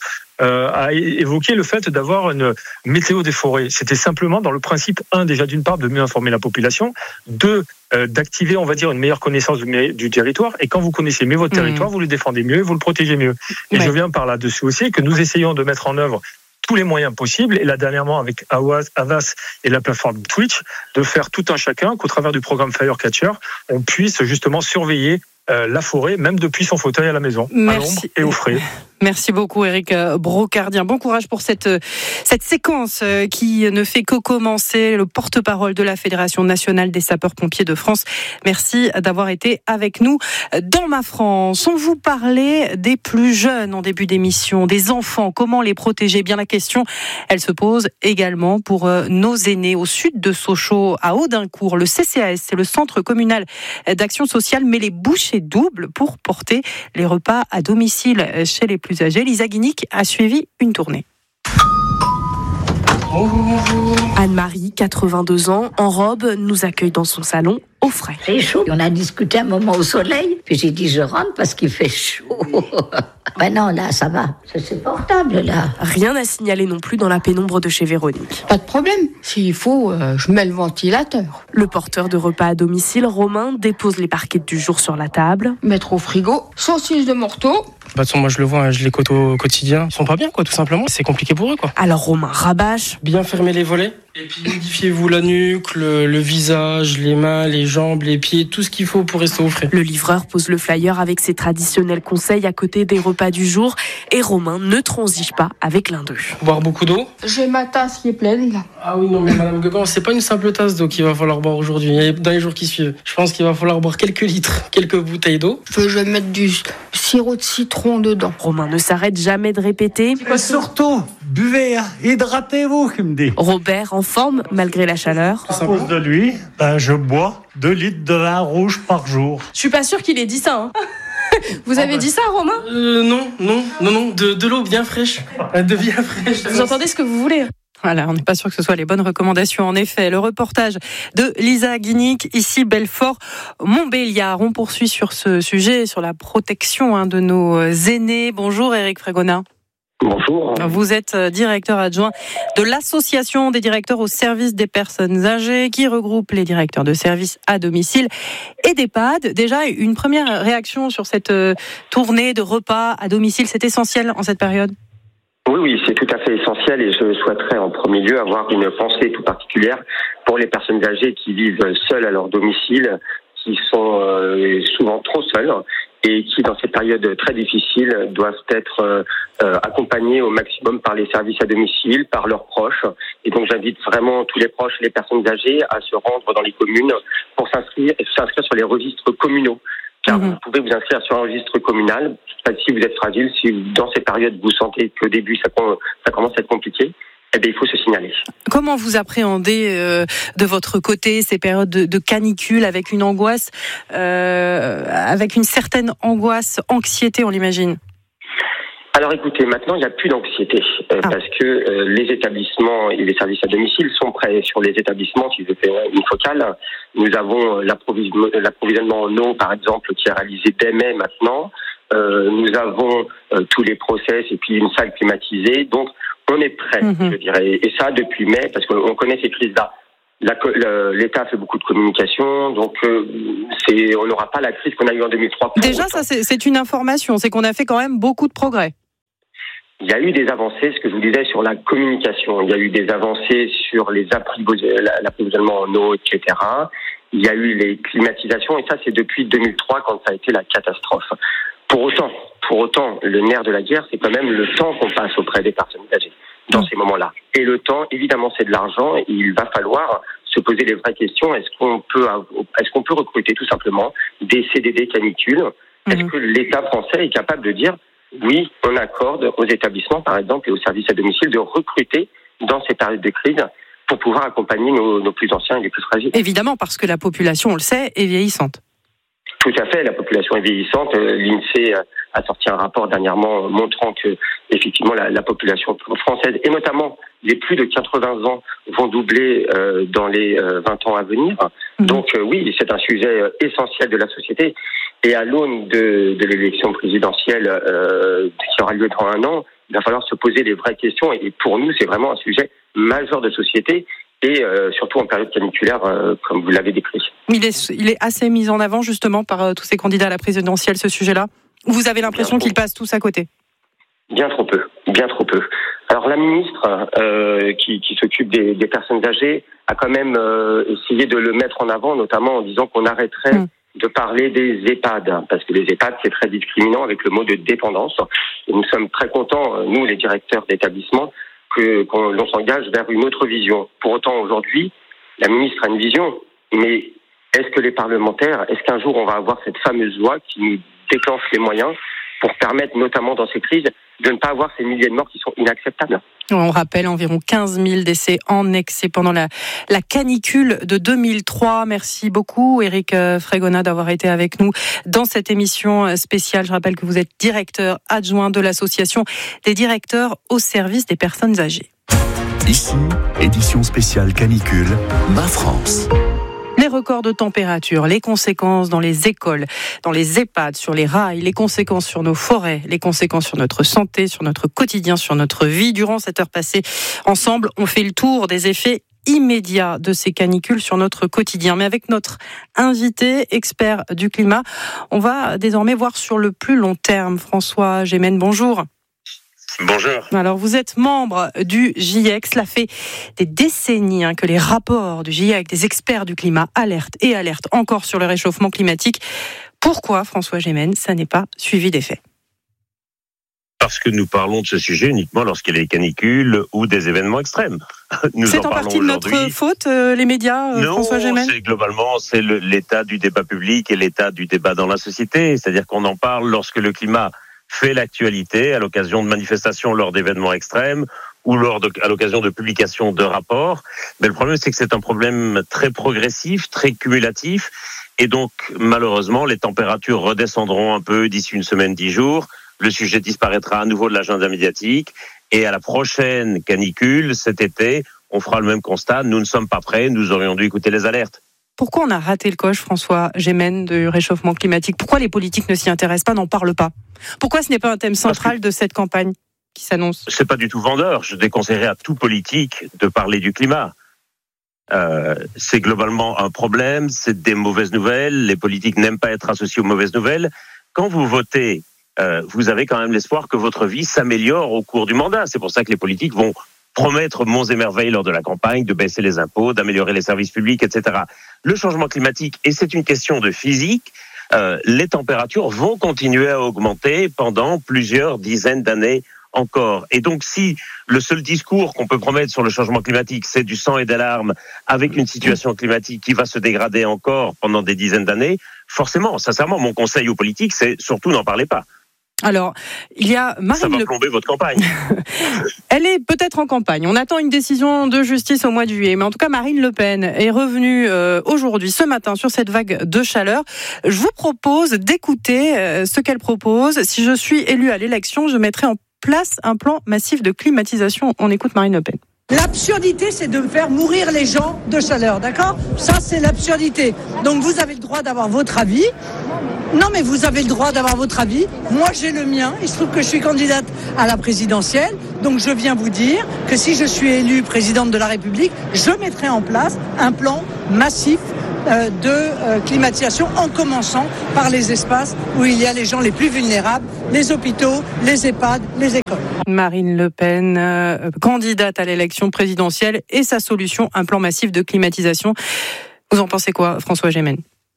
a évoqué le fait d'avoir une météo des forêts, c'était simplement dans le principe, déjà d'une part, de mieux informer la population, d'activer, on va dire, une meilleure connaissance du territoire. Et quand vous connaissez mieux votre territoire, vous le défendez mieux, vous le protégez mieux. Et je viens par là-dessus aussi que nous essayons de mettre en œuvre tous les moyens possibles, et là dernièrement avec Havas et la plateforme Twitch, de faire tout un chacun, qu'au travers du programme Firecatcher, on puisse justement surveiller la forêt, même depuis son fauteuil à la maison, à l'ombre et au frais. Merci beaucoup Éric Brocardien. Bon courage pour cette séquence qui ne fait que commencer. Le porte-parole de la Fédération nationale des sapeurs-pompiers de France. Merci d'avoir été avec nous dans Ma France. On vous parlait des plus jeunes en début d'émission, des enfants. Comment les protéger ? Bien la question, elle se pose également pour nos aînés. Au sud de Sochaux, à Audincourt, le CCAS, c'est le Centre communal d'action sociale, met les bouchées doubles pour porter les repas à domicile chez les plus âgés. Lisa Guinic a suivi une tournée. Anne-Marie, 82 ans, en robe, nous accueille dans son salon au frais. C'est chaud. On a discuté un moment au soleil, puis j'ai dit je rentre parce qu'il fait chaud. Ben non, là, ça va. C'est portable, là. Rien à signaler non plus dans la pénombre de chez Véronique. Pas de problème. S'il faut, je mets le ventilateur. Le porteur de repas à domicile, Romain, dépose les barquettes du jour sur la table. Mettre au frigo, saucisse de morteau. De toute façon, moi je le vois, je les côtoie au quotidien. Ils sont pas bien, quoi, tout simplement. C'est compliqué pour eux, quoi. Alors Romain rabâche. Bien fermer les volets. Et puis modifiez-vous la nuque, le visage, les mains, les jambes, les pieds, tout ce qu'il faut pour rester au frais. Le livreur pose le flyer avec ses traditionnels conseils à côté des repas du jour. Et Romain ne transige pas avec l'un d'eux. Boire beaucoup d'eau. J'ai ma tasse qui est pleine, là. Ah oui, non, mais Madame Gueban, c'est pas une simple tasse d'eau qu'il va falloir boire aujourd'hui et dans les jours qui suivent. Je pense qu'il va falloir boire quelques litres, quelques bouteilles d'eau. Je vais mettre du sirop de citron dedans. Romain ne s'arrête jamais de répéter. Et surtout, buvez, hydratez-vous, il me dit. Robert, en forme, malgré la chaleur. À cause de lui, je bois 2 litres de vin rouge par jour. Je suis pas sûre qu'il ait dit ça, hein. Vous avez dit ça, Romain ? Non, de l'eau bien fraîche. De bien fraîche. Vous entendez ce que vous voulez ? Voilà, on n'est pas sûr que ce soit les bonnes recommandations. En effet, le reportage de Lisa Guinic, ici Belfort-Montbéliard. On poursuit sur ce sujet, sur la protection de nos aînés. Bonjour Éric Frégonin. Bonjour. Vous êtes directeur adjoint de l'association des directeurs au service des personnes âgées qui regroupe les directeurs de services à domicile et d'EHPAD. Déjà, une première réaction sur cette tournée de repas à domicile, c'est essentiel en cette période ? Oui, c'est tout à fait essentiel et je souhaiterais en premier lieu avoir une pensée tout particulière pour les personnes âgées qui vivent seules à leur domicile, qui sont souvent trop seules et qui, dans cette période très difficile, doivent être accompagnés au maximum par les services à domicile, par leurs proches. Et donc, j'invite vraiment tous les proches et les personnes âgées à se rendre dans les communes pour s'inscrire sur les registres communaux. Car vous pouvez vous inscrire sur un registre communal Si vous êtes fragile, si dans ces périodes vous sentez qu'au début ça commence à être compliqué, eh bien, il faut se signaler. Comment vous appréhendez de votre côté ces périodes de canicule avec une angoisse, avec une certaine anxiété, on l'imagine? Alors écoutez, maintenant il n'y a plus d'anxiété parce que les établissements et les services à domicile sont prêts. Sur les établissements, si je fais une focale, nous avons l'approvisionnement en eau, par exemple, qui est réalisé dès mai maintenant. Nous avons tous les process et puis une salle climatisée. Donc on est prêt, je dirais. Et ça depuis mai, parce qu'on connaît ces crises-là. L'État fait beaucoup de communication, donc on n'aura pas la crise qu'on a eue en 2003. Déjà, ça c'est une information, c'est qu'on a fait quand même beaucoup de progrès. Il y a eu des avancées, ce que je vous disais, sur la communication. Il y a eu des avancées sur l'approvisionnement en eau, etc. Il y a eu les climatisations, et ça c'est depuis 2003 quand ça a été la catastrophe. Pour autant, le nerf de la guerre, c'est quand même le temps qu'on passe auprès des personnes âgées dans ces moments-là. Et le temps, évidemment, c'est de l'argent. Et il va falloir se poser les vraies questions. Est-ce qu'on peut recruter tout simplement des CDD canicules? Est-ce que l'État français est capable de dire oui, on accorde aux établissements, par exemple, et aux services à domicile de recruter dans ces périodes de crise pour pouvoir accompagner nos plus anciens et les plus fragiles? Évidemment, parce que la population, on le sait, est vieillissante. Tout à fait, la population est vieillissante. L'INSEE a sorti un rapport dernièrement montrant que, effectivement, la population française, et notamment les plus de 80 ans, vont doubler dans les 20 ans à venir. Donc oui, c'est un sujet essentiel de la société. Et à l'aune de l'élection présidentielle qui aura lieu dans un an, il va falloir se poser les vraies questions. Et pour nous, c'est vraiment un sujet majeur de société. Et surtout en période caniculaire, comme vous l'avez décrit. Il est assez mis en avant justement par tous ces candidats à la présidentielle, ce sujet-là. Vous avez l'impression qu'ils passent tous à côté? Bien trop peu. Alors la ministre qui s'occupe des personnes âgées a quand même essayé de le mettre en avant, notamment en disant qu'on arrêterait de parler des EHPAD, parce que les EHPAD, c'est très discriminant avec le mot de dépendance. Et nous sommes très contents, nous les directeurs d'établissement, qu'on s'engage vers une autre vision. Pour autant, aujourd'hui, la ministre a une vision, mais est-ce que les parlementaires, est-ce qu'un jour on va avoir cette fameuse loi qui nous déclenche les moyens pour permettre, notamment dans ces crises, de ne pas avoir ces milliers de morts qui sont inacceptables? On rappelle environ 15 000 décès en excès pendant la canicule de 2003. Merci beaucoup, Éric Frégonat, d'avoir été avec nous dans cette émission spéciale. Je rappelle que vous êtes directeur adjoint de l'association des directeurs au service des personnes âgées. Ici, édition spéciale canicule, Ma France. Les records de température, les conséquences dans les écoles, dans les EHPAD, sur les rails, les conséquences sur nos forêts, les conséquences sur notre santé, sur notre quotidien, sur notre vie. Durant cette heure passée ensemble, on fait le tour des effets immédiats de ces canicules sur notre quotidien. Mais avec notre invité, expert du climat, on va désormais voir sur le plus long terme. François Gémen, bonjour. Bonjour. Alors, vous êtes membre du GIEC. Cela fait des décennies que les rapports du GIEC, des experts du climat, alertent encore sur le réchauffement climatique. Pourquoi, François Gémen, ça n'est pas suivi d'effet? Parce que nous parlons de ce sujet uniquement lorsqu'il y a des canicules ou des événements extrêmes. C'est en partie de notre faute, les médias, François Gémen? Non, c'est l'état du débat public et l'état du débat dans la société. C'est-à-dire qu'on en parle lorsque le climat fait l'actualité, à l'occasion de manifestations lors d'événements extrêmes ou à l'occasion de publications de rapports. Mais le problème, c'est que c'est un problème très progressif, très cumulatif. Et donc, malheureusement, les températures redescendront un peu d'ici une semaine, 10 jours. Le sujet disparaîtra à nouveau de l'agenda médiatique. Et à la prochaine canicule, cet été, on fera le même constat. Nous ne sommes pas prêts. Nous aurions dû écouter les alertes. Pourquoi on a raté le coche, François Gémen, du réchauffement climatique? Pourquoi les politiques ne s'y intéressent pas, n'en parlent pas? Pourquoi ce n'est pas un thème central de cette campagne qui s'annonce? C'est pas du tout vendeur. Je déconseillerais à tout politique de parler du climat. C'est globalement un problème, c'est des mauvaises nouvelles. Les politiques n'aiment pas être associés aux mauvaises nouvelles. Quand vous votez, vous avez quand même l'espoir que votre vie s'améliore au cours du mandat. C'est pour ça que les politiques vont promettre monts et merveilles lors de la campagne, de baisser les impôts, d'améliorer les services publics, etc. Le changement climatique, et c'est une question de physique, les températures vont continuer à augmenter pendant plusieurs dizaines d'années encore. Et donc, si le seul discours qu'on peut promettre sur le changement climatique, c'est du sang et des larmes, avec une situation climatique qui va se dégrader encore pendant des dizaines d'années, forcément, sincèrement, mon conseil aux politiques, c'est surtout n'en parlez pas. Alors, il y a Marine Ça va plomber votre campagne. Elle est peut-être en campagne. On attend une décision de justice au mois de juillet. Mais en tout cas, Marine Le Pen est revenue aujourd'hui, ce matin, sur cette vague de chaleur. Je vous propose d'écouter ce qu'elle propose. Si je suis élue à l'élection, je mettrai en place un plan massif de climatisation. On écoute Marine Le Pen. L'absurdité, c'est de faire mourir les gens de chaleur, d'accord ? Ça, c'est l'absurdité. Donc, vous avez le droit d'avoir votre avis. Non, mais vous avez le droit d'avoir votre avis. Moi, j'ai le mien. Il se trouve que je suis candidate à la présidentielle. Donc, je viens vous dire que si je suis élue présidente de la République, je mettrai en place un plan massif de climatisation, en commençant par les espaces où il y a les gens les plus vulnérables, les hôpitaux, les EHPAD, les écoles. Marine Le Pen, candidate à l'élection présidentielle, et sa solution, un plan massif de climatisation. Vous en pensez quoi, François Gémen ?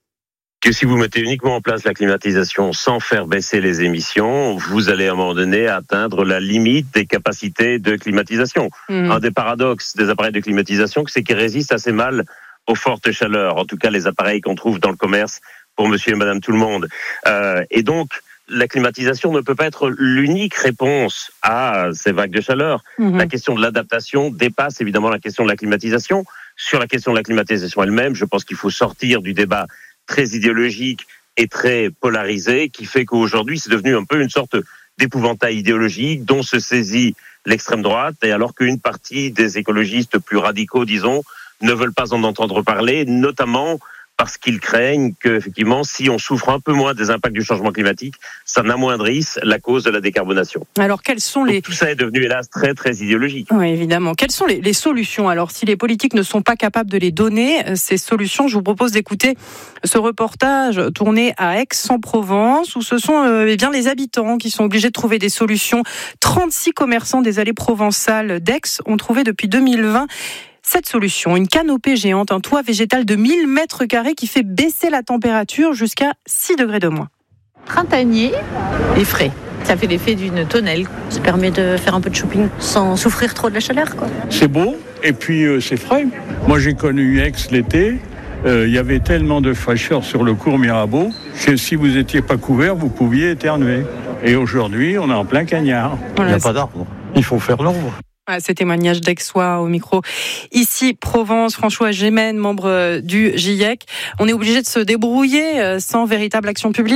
Que si vous mettez uniquement en place la climatisation sans faire baisser les émissions, vous allez à un moment donné atteindre la limite des capacités de climatisation. Un des paradoxes des appareils de climatisation, c'est qu'ils résistent assez mal aux fortes chaleurs, en tout cas les appareils qu'on trouve dans le commerce pour monsieur et madame tout le monde. Et donc, la climatisation ne peut pas être l'unique réponse à ces vagues de chaleur. La question de l'adaptation dépasse évidemment la question de la climatisation. Sur la question de la climatisation elle-même, je pense qu'il faut sortir du débat très idéologique et très polarisé qui fait qu'aujourd'hui c'est devenu un peu une sorte d'épouvantail idéologique dont se saisit l'extrême droite, et alors qu'une partie des écologistes plus radicaux, disons, ne veulent pas en entendre parler, notamment parce qu'ils craignent que, effectivement, si on souffre un peu moins des impacts du changement climatique, ça n'amoindrisse la cause de la décarbonation. Alors, quelles sont les... Tout ça est devenu, hélas, très, très idéologique. Oui, évidemment. Quelles sont les solutions ? Alors, si les politiques ne sont pas capables de les donner, ces solutions, je vous propose d'écouter ce reportage tourné à Aix-en-Provence, où ce sont bien les habitants qui sont obligés de trouver des solutions. 36 commerçants des allées provençales d'Aix ont trouvé depuis 2020 cette solution, une canopée géante, un toit végétal de 1000 mètres carrés qui fait baisser la température jusqu'à 6 degrés de moins. Printanier et frais. Ça fait l'effet d'une tonnelle. Ça permet de faire un peu de shopping sans souffrir trop de la chaleur, quoi. C'est beau et puis c'est frais. Moi j'ai connu Aix l'été. Il y avait tellement de fraîcheur sur le cours Mirabeau que si vous n'étiez pas couvert, vous pouviez éternuer. Et aujourd'hui, on est en plein cagnard. Voilà, il n'y a pas d'arbre. Il faut faire l'ombre. Ces témoignages d'Aixois au micro. Ici, Provence, François Gémen, membre du GIEC. On est obligé de se débrouiller sans véritable action publique ?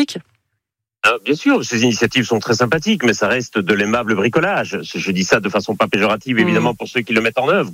Bien sûr, ces initiatives sont très sympathiques, mais ça reste de l'aimable bricolage. Je dis ça de façon pas péjorative, évidemment, pour ceux qui le mettent en œuvre.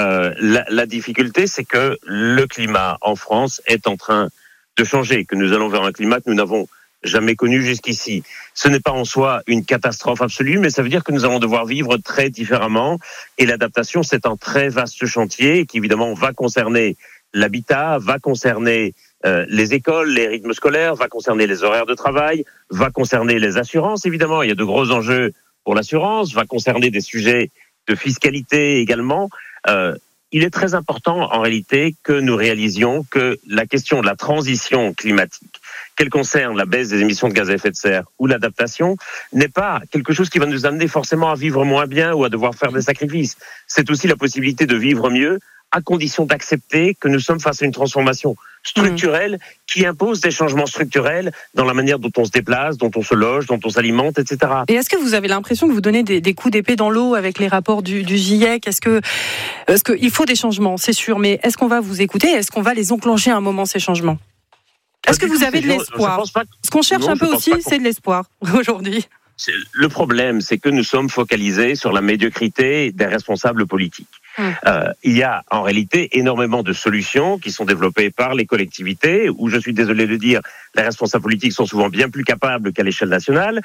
La difficulté, c'est que le climat en France est en train de changer, que nous allons vers un climat que nous n'avons jamais connu jusqu'ici. Ce n'est pas en soi une catastrophe absolue, mais ça veut dire que nous allons devoir vivre très différemment. Et l'adaptation, c'est un très vaste chantier qui, évidemment, va concerner l'habitat, va concerner les écoles, les rythmes scolaires, va concerner les horaires de travail, va concerner les assurances, évidemment. Il y a de gros enjeux pour l'assurance, va concerner des sujets de fiscalité également. Il est très important, en réalité, que nous réalisions que la question de la transition climatique, qu'elle concerne la baisse des émissions de gaz à effet de serre ou l'adaptation, n'est pas quelque chose qui va nous amener forcément à vivre moins bien ou à devoir faire des sacrifices. C'est aussi la possibilité de vivre mieux, à condition d'accepter que nous sommes face à une transformation structurelle qui impose des changements structurels dans la manière dont on se déplace, dont on se loge, dont on s'alimente, etc. Et est-ce que vous avez l'impression que vous donnez des coups d'épée dans l'eau avec les rapports du GIEC ? Est-ce qu'il faut des changements, c'est sûr, mais est-ce qu'on va vous écouter ? Est-ce qu'on va les enclencher à un moment, ces changements ? Est-ce que vous avez de l'espoir ? Ce qu'on cherche un peu aussi, c'est de l'espoir aujourd'hui. Le problème, c'est que nous sommes focalisés sur la médiocrité des responsables politiques. Il y a en réalité énormément de solutions qui sont développées par les collectivités, où je suis désolé de dire, les responsables politiques sont souvent bien plus capables qu'à l'échelle nationale,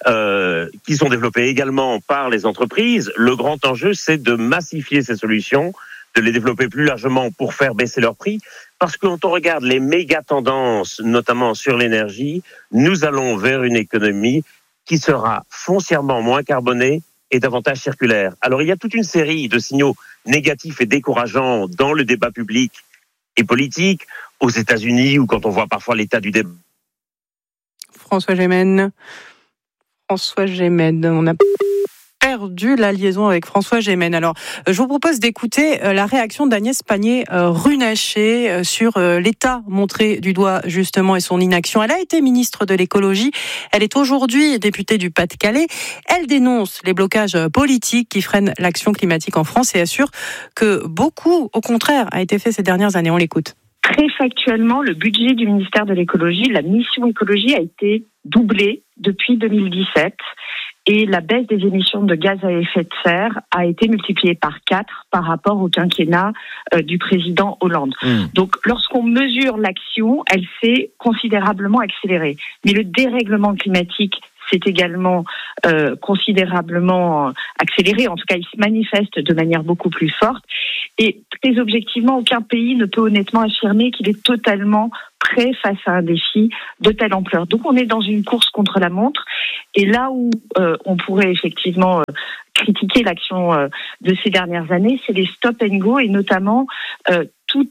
qui sont développées également par les entreprises. Le grand enjeu, c'est de massifier ces solutions, de les développer plus largement pour faire baisser leurs prix. Parce que quand on regarde les méga tendances, notamment sur l'énergie, nous allons vers une économie qui sera foncièrement moins carbonée et davantage circulaire. Alors il y a toute une série de signaux négatifs et décourageants dans le débat public et politique, aux États-Unis, ou quand on voit parfois l'état du débat. François Gémen, on a perdu perdu la liaison avec François Gémen. Alors, je vous propose d'écouter la réaction d'Agnès Pannier-Runacher sur l'état montré du doigt justement et son inaction. Elle a été ministre de l'écologie. Elle est aujourd'hui députée du Pas-de-Calais. Elle dénonce les blocages politiques qui freinent l'action climatique en France et assure que beaucoup, au contraire, a été fait ces dernières années. On l'écoute. Très factuellement, le budget du ministère de l'écologie, la mission écologie a été doublée depuis 2017 et la baisse des émissions de gaz à effet de serre a été multipliée par 4 par rapport au quinquennat du président Hollande. Donc lorsqu'on mesure l'action, elle s'est considérablement accélérée. Mais le dérèglement climatique s'est également considérablement accéléré. En tout cas, il se manifeste de manière beaucoup plus forte. Et très objectivement, aucun pays ne peut honnêtement affirmer qu'il est totalement prêt face à un défi de telle ampleur. Donc on est dans une course contre la montre. Et là où on pourrait effectivement critiquer l'action de ces dernières années, c'est les stop and go et notamment tout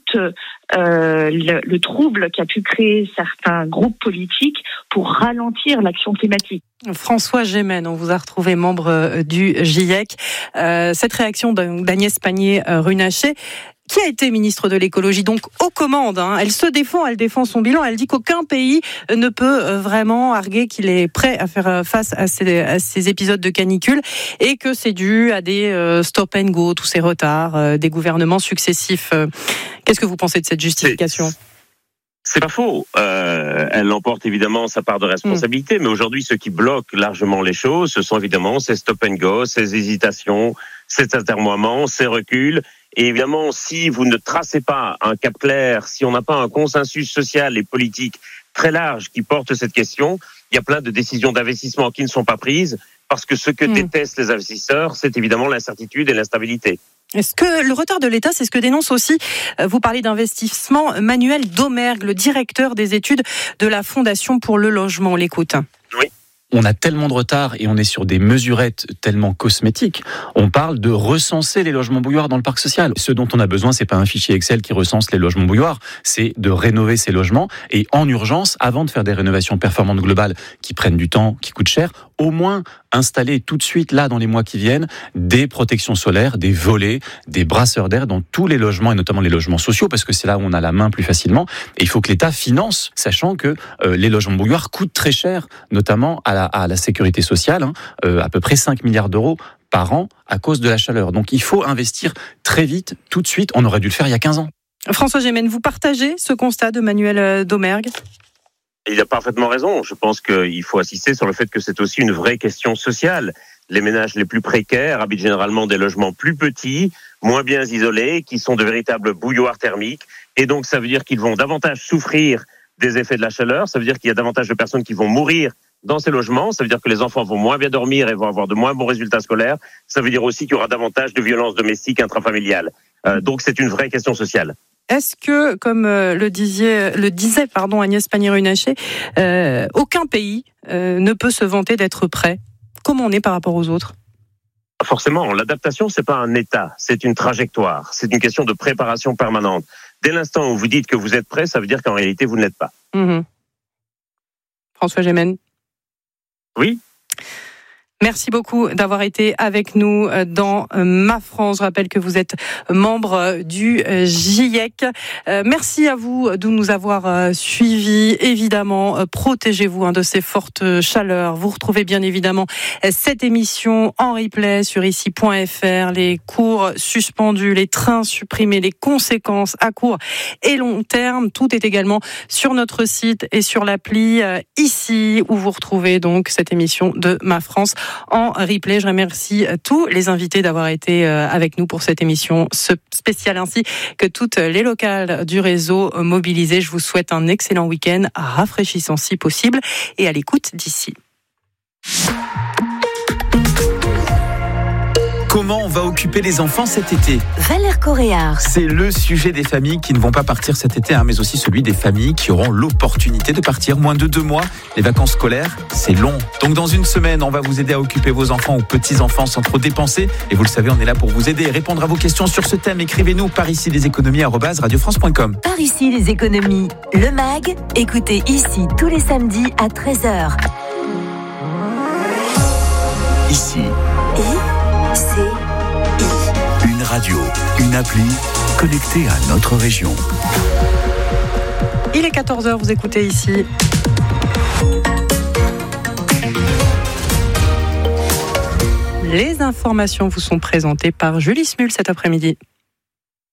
le trouble qu'a pu créer certains groupes politiques pour ralentir l'action climatique. François Gémen, on vous a retrouvé membre du GIEC. Cette réaction d'Agnès Pannier-Runacher, qui a été ministre de l'écologie, donc aux commandes. Elle se défend, elle défend son bilan. Elle dit qu'aucun pays ne peut vraiment arguer qu'il est prêt à faire face à ces épisodes de canicule et que c'est dû à des stop and go, tous ces retards des gouvernements successifs. Qu'est-ce que vous pensez de cette justification ? C'est pas faux. Elle emporte évidemment sa part de responsabilité, mais aujourd'hui, ce qui bloque largement les choses, ce sont évidemment ces stop and go, ces hésitations, ces atermoiements, ces reculs. Et évidemment, si vous ne tracez pas un cap clair, si on n'a pas un consensus social et politique très large qui porte cette question, il y a plein de décisions d'investissement qui ne sont pas prises parce que ce que détestent les investisseurs, c'est évidemment l'incertitude et l'instabilité. Est-ce que le retard de l'État, c'est ce que dénonce aussi, vous parlez d'investissement, Manuel Domergue, le directeur des études de la Fondation pour le logement. On l'écoute. Oui. On a tellement de retard et on est sur des mesurettes tellement cosmétiques. On parle de recenser les logements bouilloires dans le parc social. Ce dont on a besoin, c'est pas un fichier Excel qui recense les logements bouilloires, c'est de rénover ces logements et en urgence, avant de faire des rénovations performantes globales qui prennent du temps, qui coûtent cher, au moins installer tout de suite, là, dans les mois qui viennent, des protections solaires, des volets, des brasseurs d'air dans tous les logements et notamment les logements sociaux parce que c'est là où on a la main plus facilement. Et il faut que l'État finance, sachant que les logements bouilloires coûtent très cher, notamment à la sécurité sociale, à peu près 5 milliards d'euros par an à cause de la chaleur. Donc il faut investir très vite, tout de suite. On aurait dû le faire il y a 15 ans. François Gémen, vous partagez ce constat de Manuel Domergue ? Il a parfaitement raison. Je pense qu'il faut insister sur le fait que c'est aussi une vraie question sociale. Les ménages les plus précaires habitent généralement des logements plus petits, moins bien isolés, qui sont de véritables bouilloires thermiques. Et donc, ça veut dire qu'ils vont davantage souffrir des effets de la chaleur. Ça veut dire qu'il y a davantage de personnes qui vont mourir dans ces logements. Ça veut dire que les enfants vont moins bien dormir et vont avoir de moins bons résultats scolaires. Ça veut dire aussi qu'il y aura davantage de violences domestiques intrafamiliales. Donc, c'est une vraie question sociale. Est-ce que, comme le disait Agnès Pannier-Runacher, aucun pays ne peut se vanter d'être prêt ? Comment on est par rapport aux autres ? Forcément, l'adaptation, c'est pas un état, c'est une trajectoire, c'est une question de préparation permanente. Dès l'instant où vous dites que vous êtes prêt, ça veut dire qu'en réalité, vous ne l'êtes pas. François Gémen ? Oui. Merci beaucoup d'avoir été avec nous dans Ma France. Je rappelle que vous êtes membre du GIEC. Merci à vous de nous avoir suivis. Évidemment, protégez-vous de ces fortes chaleurs. Vous retrouvez bien évidemment cette émission en replay sur ici.fr. Les cours suspendus, les trains supprimés, les conséquences à court et long terme. Tout est également sur notre site et sur l'appli Ici, où vous retrouvez donc cette émission de Ma France en replay. Je remercie tous les invités d'avoir été avec nous pour cette émission spéciale ainsi que toutes les locales du réseau mobilisées. Je vous souhaite un excellent week-end rafraîchissant si possible et à l'écoute d'ici. Comment on va occuper les enfants cet été ? Valère Coréard. C'est le sujet des familles qui ne vont pas partir cet été, mais aussi celui des familles qui auront l'opportunité de partir moins de 2 mois. Les vacances scolaires, c'est long. Donc dans une semaine, on va vous aider à occuper vos enfants ou petits-enfants sans trop dépenser. Et vous le savez, on est là pour vous aider et répondre à vos questions sur ce thème. Écrivez-nous par ici les économies @radiofrance.com. Par ici les économies. Le MAG, écoutez ici tous les samedis à 13h. Ici. Radio, une appli connectée à notre région. Il est 14h, vous écoutez ici. Les informations vous sont présentées par Julie Smul cet après-midi.